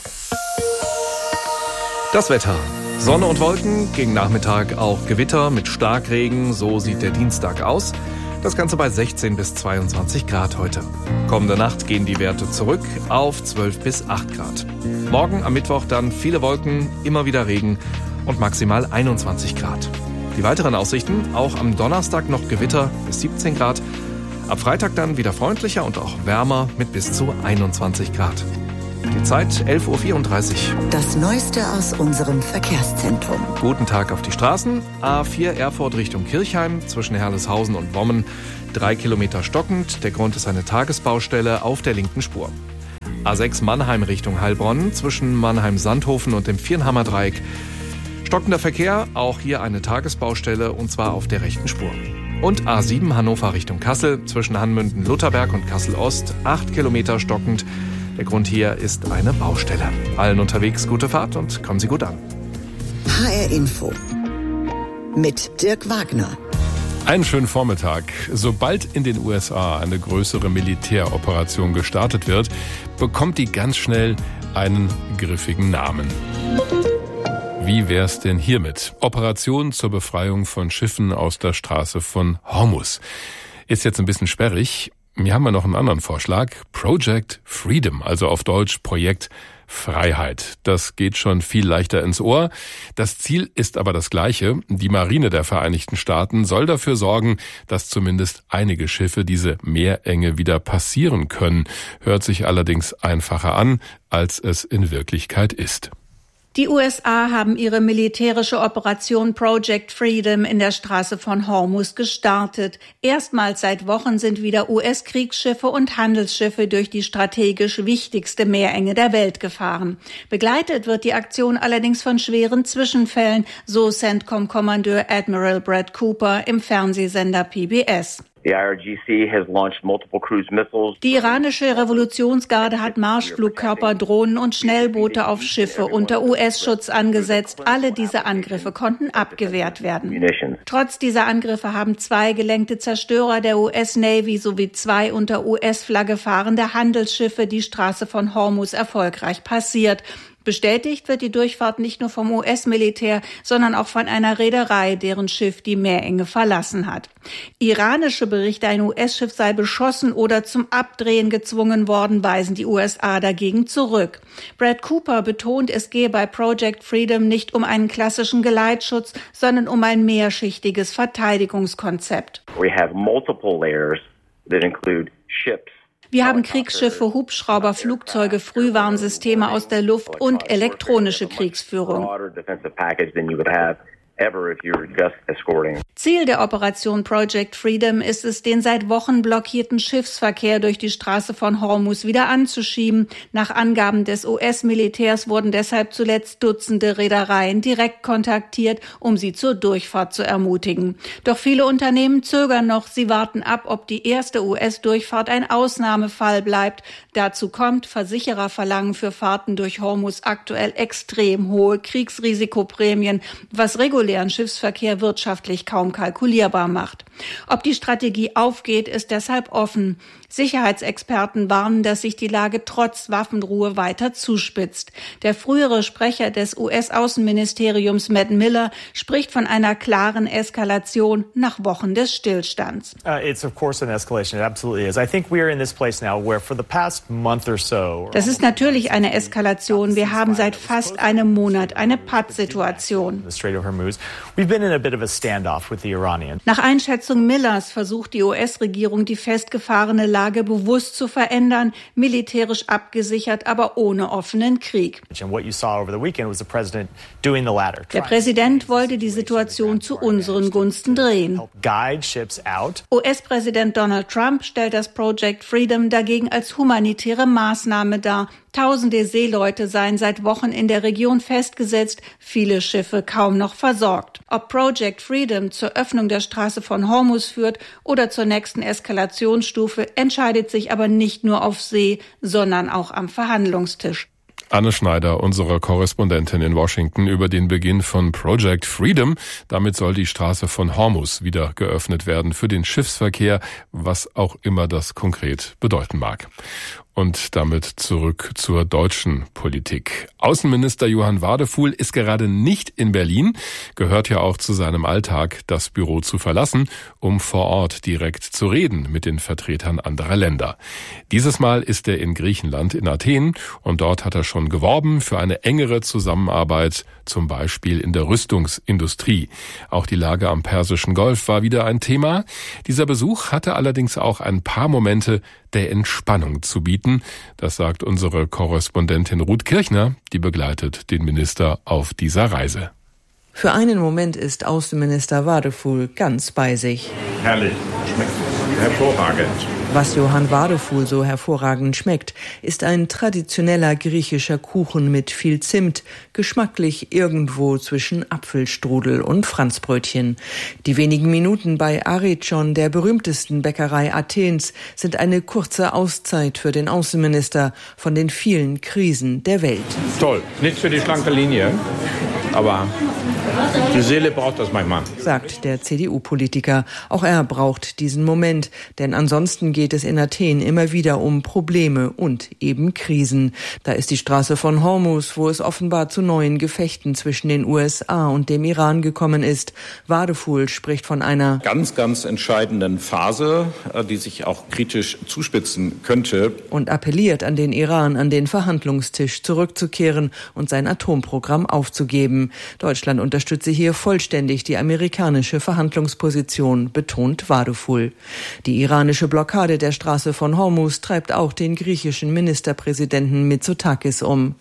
Das Wetter. Sonne und Wolken, gegen Nachmittag auch Gewitter mit Starkregen, so sieht der Dienstag aus. Das Ganze bei 16 bis 22 Grad heute. Kommende Nacht gehen die Werte zurück auf 12 bis 8 Grad. Morgen am Mittwoch dann viele Wolken, immer wieder Regen und maximal 21 Grad. Die weiteren Aussichten, auch am Donnerstag noch Gewitter bis 17 Grad. Ab Freitag dann wieder freundlicher und auch wärmer mit bis zu 21 Grad. Die Zeit 11.34 Uhr. Das Neueste aus unserem Verkehrszentrum. Guten Tag auf die Straßen. A4 Erfurt Richtung Kirchheim zwischen Herleshausen und Wommen. 3 Kilometer stockend. Der Grund ist eine Tagesbaustelle auf der linken Spur. A6 Mannheim Richtung Heilbronn zwischen Mannheim-Sandhofen und dem Viernhammer-Dreieck. Stockender Verkehr, auch hier eine Tagesbaustelle und zwar auf der rechten Spur. Und A7 Hannover Richtung Kassel zwischen Hanmünden-Lutherberg und Kassel-Ost 8 Kilometer stockend. Der Grund hier ist eine Baustelle. Allen unterwegs gute Fahrt und kommen Sie gut an. HR Info mit Dirk Wagner. Einen schönen Vormittag. Sobald in den USA eine größere Militäroperation gestartet wird, bekommt die ganz schnell einen griffigen Namen. Wie wär's denn hiermit? Operation zur Befreiung von Schiffen aus der Straße von Hormuz. Ist jetzt ein bisschen sperrig. Hier haben wir noch einen anderen Vorschlag. Project Freedom, also auf Deutsch Projekt Freiheit. Das geht schon viel leichter ins Ohr. Das Ziel ist aber das gleiche. Die Marine der Vereinigten Staaten soll dafür sorgen, dass zumindest einige Schiffe diese Meerenge wieder passieren können. Hört sich allerdings einfacher an, als es in Wirklichkeit ist. Die USA haben ihre militärische Operation Project Freedom in der Straße von Hormuz gestartet. Erstmals seit Wochen sind wieder US-Kriegsschiffe und Handelsschiffe durch die strategisch wichtigste Meerenge der Welt gefahren. Begleitet wird die Aktion allerdings von schweren Zwischenfällen, so CENTCOM-Kommandeur Admiral Brad Cooper im Fernsehsender PBS. Die iranische Revolutionsgarde hat Marschflugkörper, Drohnen und Schnellboote auf Schiffe unter US-Schutz angesetzt. Alle diese Angriffe konnten abgewehrt werden. Trotz dieser Angriffe haben 2 gelenkte Zerstörer der US-Navy sowie 2 unter US-Flagge fahrende Handelsschiffe die Straße von Hormuz erfolgreich passiert. Bestätigt wird die Durchfahrt nicht nur vom US-Militär, sondern auch von einer Reederei, deren Schiff die Meerenge verlassen hat. Iranische Berichte, ein US-Schiff sei beschossen oder zum Abdrehen gezwungen worden, weisen die USA dagegen zurück. Brad Cooper betont, es gehe bei Project Freedom nicht um einen klassischen Geleitschutz, sondern um ein mehrschichtiges Verteidigungskonzept. Wir haben Kriegsschiffe, Hubschrauber, Flugzeuge, Frühwarnsysteme aus der Luft und elektronische Kriegsführung. Ziel der Operation Project Freedom ist es, den seit Wochen blockierten Schiffsverkehr durch die Straße von Hormuz wieder anzuschieben. Nach Angaben des US-Militärs wurden deshalb zuletzt Dutzende Reedereien direkt kontaktiert, um sie zur Durchfahrt zu ermutigen. Doch viele Unternehmen zögern noch. Sie warten ab, ob die erste US-Durchfahrt ein Ausnahmefall bleibt. Dazu kommt, Versicherer verlangen für Fahrten durch Hormuz aktuell extrem hohe Kriegsrisikoprämien, was regulären Schiffsverkehr wirtschaftlich kaum kalkulierbar macht. Ob die Strategie aufgeht, ist deshalb offen. Sicherheitsexperten warnen, dass sich die Lage trotz Waffenruhe weiter zuspitzt. Der frühere Sprecher des US-Außenministeriums Matt Miller spricht von einer klaren Eskalation nach Wochen des Stillstands. Das ist natürlich eine Eskalation. Wir haben seit fast einem Monat eine Pattsituation. Nach Einschätzung Millers versucht die US-Regierung, die festgefahrene Lage bewusst zu verändern, militärisch abgesichert, aber ohne offenen Krieg. Der Präsident wollte die Situation zu unseren Gunsten drehen. US-Präsident Donald Trump stellt das Project Freedom dagegen als humanitäre Maßnahme dar. Tausende Seeleute seien seit Wochen in der Region festgesetzt, viele Schiffe kaum noch versorgt. Ob Project Freedom zur Öffnung der Straße von Hormuz führt oder zur nächsten Eskalationsstufe, entscheidet sich aber nicht nur auf See, sondern auch am Verhandlungstisch. Anne Schneider, unsere Korrespondentin in Washington, über den Beginn von Project Freedom. Damit soll die Straße von Hormuz wieder geöffnet werden für den Schiffsverkehr, was auch immer das konkret bedeuten mag. Und damit zurück zur deutschen Politik. Außenminister Johann Wadefuhl ist gerade nicht in Berlin, gehört ja auch zu seinem Alltag, das Büro zu verlassen, um vor Ort direkt zu reden mit den Vertretern anderer Länder. Dieses Mal ist er in Griechenland, in Athen, und dort hat er schon geworben für eine engere Zusammenarbeit, zum Beispiel in der Rüstungsindustrie. Auch die Lage am Persischen Golf war wieder ein Thema. Dieser Besuch hatte allerdings auch ein paar Momente der Entspannung zu bieten. Das sagt unsere Korrespondentin Ruth Kirchner, die begleitet den Minister auf dieser Reise. Für einen Moment ist Außenminister Wadefuhl ganz bei sich. Herrlich, schmeckt hervorragend. Was Johann Wadefuhl so hervorragend schmeckt, ist ein traditioneller griechischer Kuchen mit viel Zimt, geschmacklich irgendwo zwischen Apfelstrudel und Franzbrötchen. Die wenigen Minuten bei Arichon, der berühmtesten Bäckerei Athens, sind eine kurze Auszeit für den Außenminister von den vielen Krisen der Welt. Toll, nicht für die schlanke Linie, aber die Seele braucht das manchmal, sagt der CDU-Politiker. Auch er braucht diesen Moment, denn ansonsten geht es in Athen immer wieder um Probleme und eben Krisen. Da ist die Straße von Hormuz, wo es offenbar zu neuen Gefechten zwischen den USA und dem Iran gekommen ist. Wadefuhl spricht von einer ganz entscheidenden Phase, die sich auch kritisch zuspitzen könnte. Und appelliert an den Iran, an den Verhandlungstisch zurückzukehren und sein Atomprogramm aufzugeben. Deutschland unterstütze hier vollständig die amerikanische Verhandlungsposition, betont Wadefuhl. Die iranische Blockade der Straße von Hormuz treibt auch den griechischen Ministerpräsidenten Mitsotakis um.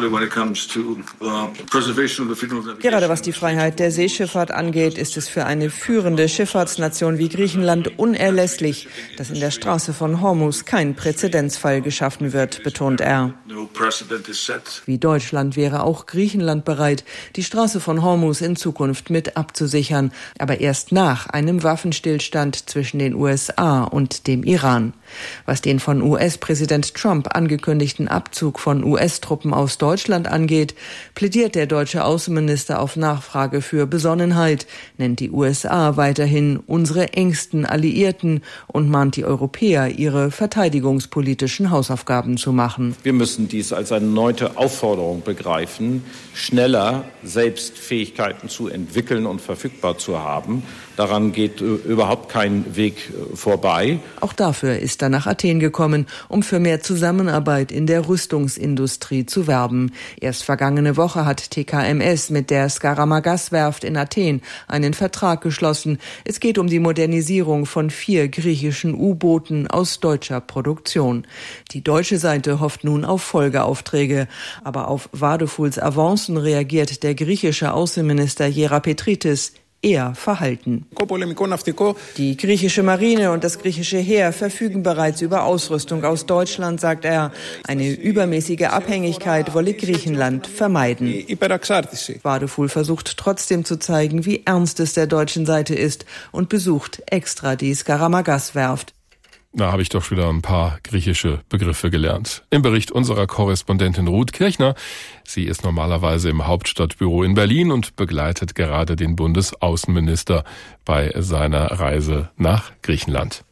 Gerade was die Freiheit der Seeschifffahrt angeht, ist es für eine führende Schifffahrtsnation wie Griechenland unerlässlich, dass in der Straße von Hormuz kein Präzedenzfall geschaffen wird, betont er. Wie Deutschland wäre auch Griechenland bereit, die Straße von Hormuz in Zukunft mit abzusichern, aber erst nach einem Waffenstillstand zwischen den USA und dem Iran. Was den von US-Präsident Trump angekündigten Abzug von US-Truppen aus Deutschland angeht, plädiert der deutsche Außenminister auf Nachfrage für Besonnenheit, nennt die USA weiterhin unsere engsten Alliierten und mahnt die Europäer, ihre verteidigungspolitischen Hausaufgaben zu machen. Wir müssen dies als eine erneute Aufforderung begreifen, schneller selbst Fähigkeiten zu entwickeln und verfügbar zu haben. Daran geht überhaupt kein Weg vorbei. Auch dafür ist er nach Athen gekommen, um für mehr Zusammenarbeit in der Rüstungsindustrie zu werben. Erst vergangene Woche hat TKMS mit der Skaramagas-Werft in Athen einen Vertrag geschlossen. Es geht um die Modernisierung von 4 griechischen U-Booten aus deutscher Produktion. Die deutsche Seite hofft nun auf Folgeaufträge. Aber auf Wadefuhls Avancen reagiert der griechische Außenminister Gerapetritis eher verhalten. Die griechische Marine und das griechische Heer verfügen bereits über Ausrüstung aus Deutschland, sagt er. Eine übermäßige Abhängigkeit wolle Griechenland vermeiden. Wadefuhl versucht trotzdem zu zeigen, wie ernst es der deutschen Seite ist und besucht extra die Skaramagas-Werft. Da habe ich doch wieder ein paar griechische Begriffe gelernt. Im Bericht unserer Korrespondentin Ruth Kirchner. Sie ist normalerweise im Hauptstadtbüro in Berlin und begleitet gerade den Bundesaußenminister bei seiner Reise nach Griechenland.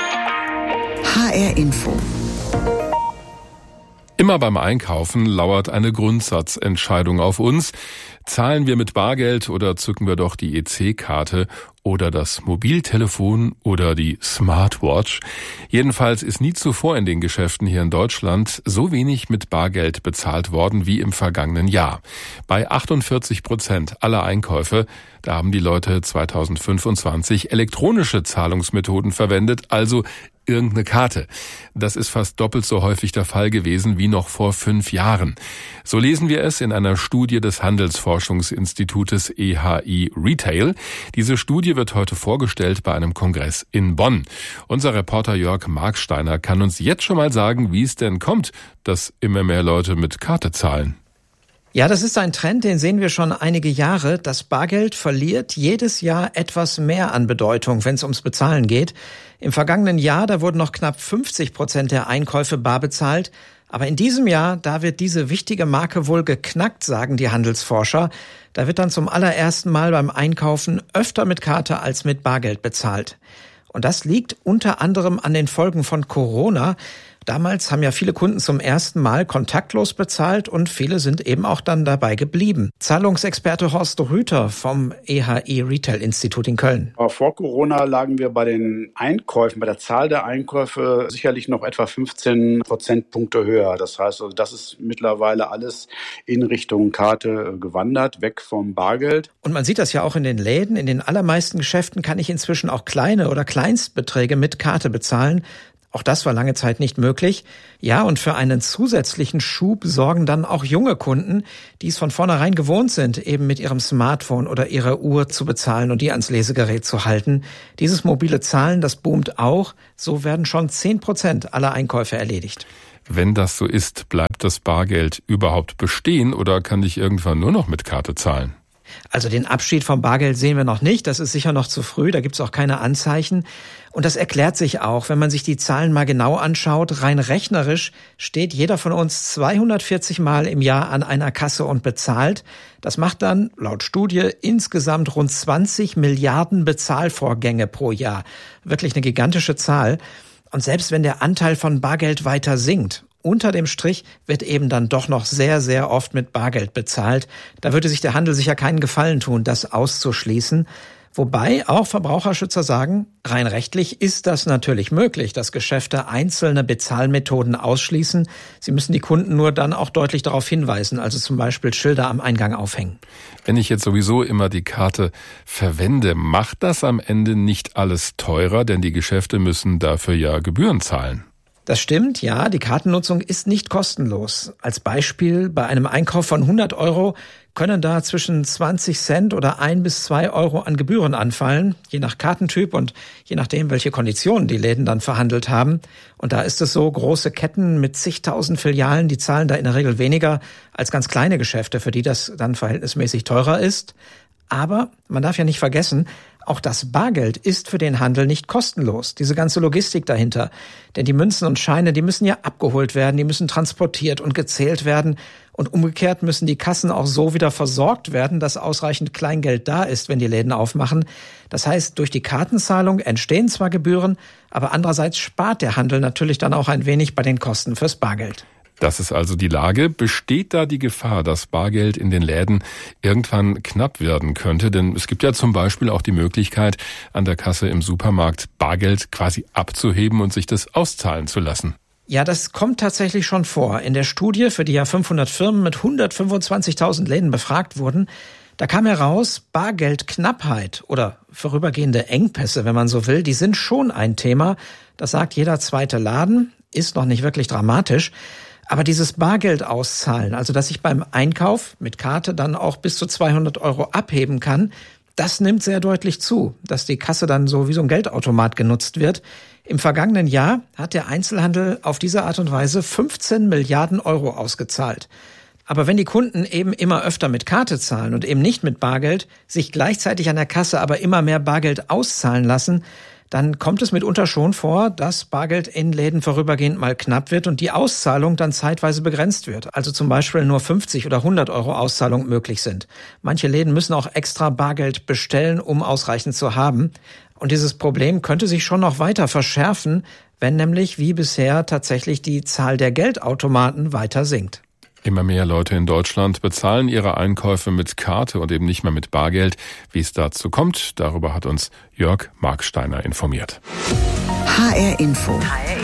HR Info. Immer beim Einkaufen lauert eine Grundsatzentscheidung auf uns. Zahlen wir mit Bargeld oder zücken wir doch die EC-Karte oder das Mobiltelefon oder die Smartwatch? Jedenfalls ist nie zuvor in den Geschäften hier in Deutschland so wenig mit Bargeld bezahlt worden wie im vergangenen Jahr. Bei 48% aller Einkäufe, da haben die Leute 2025 elektronische Zahlungsmethoden verwendet, also irgendeine Karte. Das ist fast doppelt so häufig der Fall gewesen wie noch vor 5 Jahren. So lesen wir es in einer Studie des Handelsforschungsinstitutes EHI Retail. Diese Studie wird heute vorgestellt bei einem Kongress in Bonn. Unser Reporter Jörg Marksteiner kann uns jetzt schon mal sagen, wie es denn kommt, dass immer mehr Leute mit Karte zahlen. Ja, das ist ein Trend, den sehen wir schon einige Jahre. Das Bargeld verliert jedes Jahr etwas mehr an Bedeutung, wenn es ums Bezahlen geht. Im vergangenen Jahr, da wurden noch knapp 50% der Einkäufe bar bezahlt. Aber in diesem Jahr, da wird diese wichtige Marke wohl geknackt, sagen die Handelsforscher. Da wird dann zum allerersten Mal beim Einkaufen öfter mit Karte als mit Bargeld bezahlt. Und das liegt unter anderem an den Folgen von Corona. Damals haben ja viele Kunden zum ersten Mal kontaktlos bezahlt und viele sind eben auch dann dabei geblieben. Zahlungsexperte Horst Rüther vom EHI Retail Institut in Köln. Vor Corona lagen wir bei den Einkäufen, bei der Zahl der Einkäufe sicherlich noch etwa 15 Prozentpunkte höher. Das heißt, also das ist mittlerweile alles in Richtung Karte gewandert, weg vom Bargeld. Und man sieht das ja auch in den Läden. In den allermeisten Geschäften kann ich inzwischen auch kleine oder Kleinstbeträge mit Karte bezahlen. Auch das war lange Zeit nicht möglich. Ja, und für einen zusätzlichen Schub sorgen dann auch junge Kunden, die es von vornherein gewohnt sind, eben mit ihrem Smartphone oder ihrer Uhr zu bezahlen und die ans Lesegerät zu halten. Dieses mobile Zahlen, das boomt auch. So werden schon 10% aller Einkäufe erledigt. Wenn das so ist, bleibt das Bargeld überhaupt bestehen oder kann ich irgendwann nur noch mit Karte zahlen? Also den Abschied vom Bargeld sehen wir noch nicht. Das ist sicher noch zu früh. Da gibt's auch keine Anzeichen. Und das erklärt sich auch, wenn man sich die Zahlen mal genau anschaut. Rein rechnerisch steht jeder von uns 240 Mal im Jahr an einer Kasse und bezahlt. Das macht dann laut Studie insgesamt rund 20 Milliarden Bezahlvorgänge pro Jahr. Wirklich eine gigantische Zahl. Und selbst wenn der Anteil von Bargeld weiter sinkt, unter dem Strich wird eben dann doch noch sehr, sehr oft mit Bargeld bezahlt. Da würde sich der Handel sicher keinen Gefallen tun, das auszuschließen. Wobei auch Verbraucherschützer sagen, rein rechtlich ist das natürlich möglich, dass Geschäfte einzelne Bezahlmethoden ausschließen. Sie müssen die Kunden nur dann auch deutlich darauf hinweisen, also zum Beispiel Schilder am Eingang aufhängen. Wenn ich jetzt sowieso immer die Karte verwende, macht das am Ende nicht alles teurer, denn die Geschäfte müssen dafür ja Gebühren zahlen. Das stimmt, ja, die Kartennutzung ist nicht kostenlos. Als Beispiel, bei einem Einkauf von 100 € können da zwischen 20 Cent oder 1 bis 2 € an Gebühren anfallen, je nach Kartentyp und je nachdem, welche Konditionen die Läden dann verhandelt haben. Und da ist es so, große Ketten mit zigtausend Filialen, die zahlen da in der Regel weniger als ganz kleine Geschäfte, für die das dann verhältnismäßig teurer ist. Aber man darf ja nicht vergessen, auch das Bargeld ist für den Handel nicht kostenlos. Diese ganze Logistik dahinter. Denn die Münzen und Scheine, die müssen ja abgeholt werden, die müssen transportiert und gezählt werden. Und umgekehrt müssen die Kassen auch so wieder versorgt werden, dass ausreichend Kleingeld da ist, wenn die Läden aufmachen. Das heißt, durch die Kartenzahlung entstehen zwar Gebühren, aber andererseits spart der Handel natürlich dann auch ein wenig bei den Kosten fürs Bargeld. Das ist also die Lage. Besteht da die Gefahr, dass Bargeld in den Läden irgendwann knapp werden könnte? Denn es gibt ja zum Beispiel auch die Möglichkeit, an der Kasse im Supermarkt Bargeld quasi abzuheben und sich das auszahlen zu lassen. Ja, das kommt tatsächlich schon vor. In der Studie, für die ja 500 Firmen mit 125.000 Läden befragt wurden, da kam heraus, Bargeldknappheit oder vorübergehende Engpässe, wenn man so will, die sind schon ein Thema. Das sagt jeder zweite Laden, ist noch nicht wirklich dramatisch. Aber dieses Bargeld auszahlen, also dass ich beim Einkauf mit Karte dann auch bis zu 200 € abheben kann, das nimmt sehr deutlich zu, dass die Kasse dann so wie so ein Geldautomat genutzt wird. Im vergangenen Jahr hat der Einzelhandel auf diese Art und Weise 15 Milliarden € ausgezahlt. Aber wenn die Kunden eben immer öfter mit Karte zahlen und eben nicht mit Bargeld, sich gleichzeitig an der Kasse aber immer mehr Bargeld auszahlen lassen, dann kommt es mitunter schon vor, dass Bargeld in Läden vorübergehend mal knapp wird und die Auszahlung dann zeitweise begrenzt wird. Also zum Beispiel nur 50 oder 100 € Auszahlung möglich sind. Manche Läden müssen auch extra Bargeld bestellen, um ausreichend zu haben. Und dieses Problem könnte sich schon noch weiter verschärfen, wenn nämlich wie bisher tatsächlich die Zahl der Geldautomaten weiter sinkt. Immer mehr Leute in Deutschland bezahlen ihre Einkäufe mit Karte und eben nicht mehr mit Bargeld. Wie es dazu kommt, darüber hat uns Jörg Marksteiner informiert. HR Info.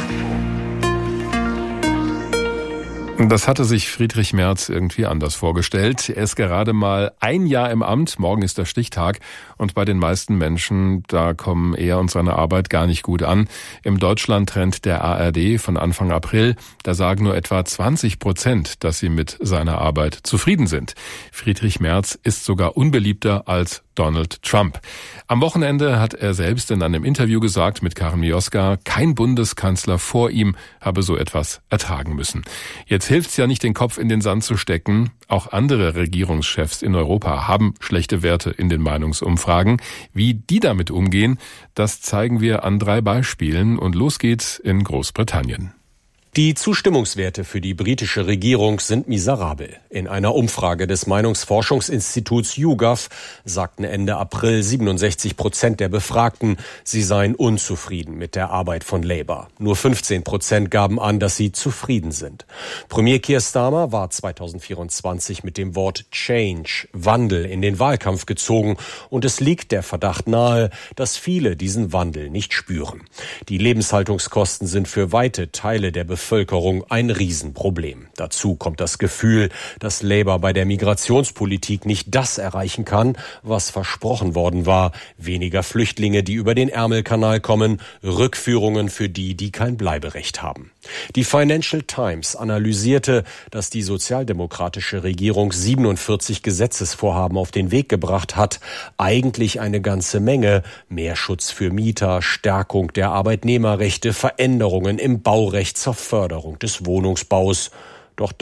Das hatte sich Friedrich Merz irgendwie anders vorgestellt. Er ist gerade mal ein Jahr im Amt, morgen ist der Stichtag und bei den meisten Menschen, da kommen er und seine Arbeit gar nicht gut an. Im Deutschland-Trend der ARD von Anfang April, da sagen nur etwa 20%, dass sie mit seiner Arbeit zufrieden sind. Friedrich Merz ist sogar unbeliebter als Donald Trump. Am Wochenende hat er selbst in einem Interview gesagt mit Karin Mioska, kein Bundeskanzler vor ihm habe so etwas ertragen müssen. Jetzt hilft's ja nicht, den Kopf in den Sand zu stecken. Auch andere Regierungschefs in Europa haben schlechte Werte in den Meinungsumfragen. Wie die damit umgehen, das zeigen wir an 3 Beispielen. Und los geht's in Großbritannien. Die Zustimmungswerte für die britische Regierung sind miserabel. In einer Umfrage des Meinungsforschungsinstituts YouGov sagten Ende April 67% der Befragten, sie seien unzufrieden mit der Arbeit von Labour. Nur 15% gaben an, dass sie zufrieden sind. Premier Keir Starmer war 2024 mit dem Wort Change, Wandel, in den Wahlkampf gezogen und es liegt der Verdacht nahe, dass viele diesen Wandel nicht spüren. Die Lebenshaltungskosten sind für weite Teile der Bevölkerung Bevölkerung ein Riesenproblem. Dazu kommt das Gefühl, dass Labour bei der Migrationspolitik nicht das erreichen kann, was versprochen worden war. Weniger Flüchtlinge, die über den Ärmelkanal kommen, Rückführungen für die, die kein Bleiberecht haben. Die Financial Times analysierte, dass die sozialdemokratische Regierung 47 Gesetzesvorhaben auf den Weg gebracht hat. Eigentlich eine ganze Menge. Mehr Schutz für Mieter, Stärkung der Arbeitnehmerrechte, Veränderungen im Baurecht zur Förderung des Wohnungsbaus.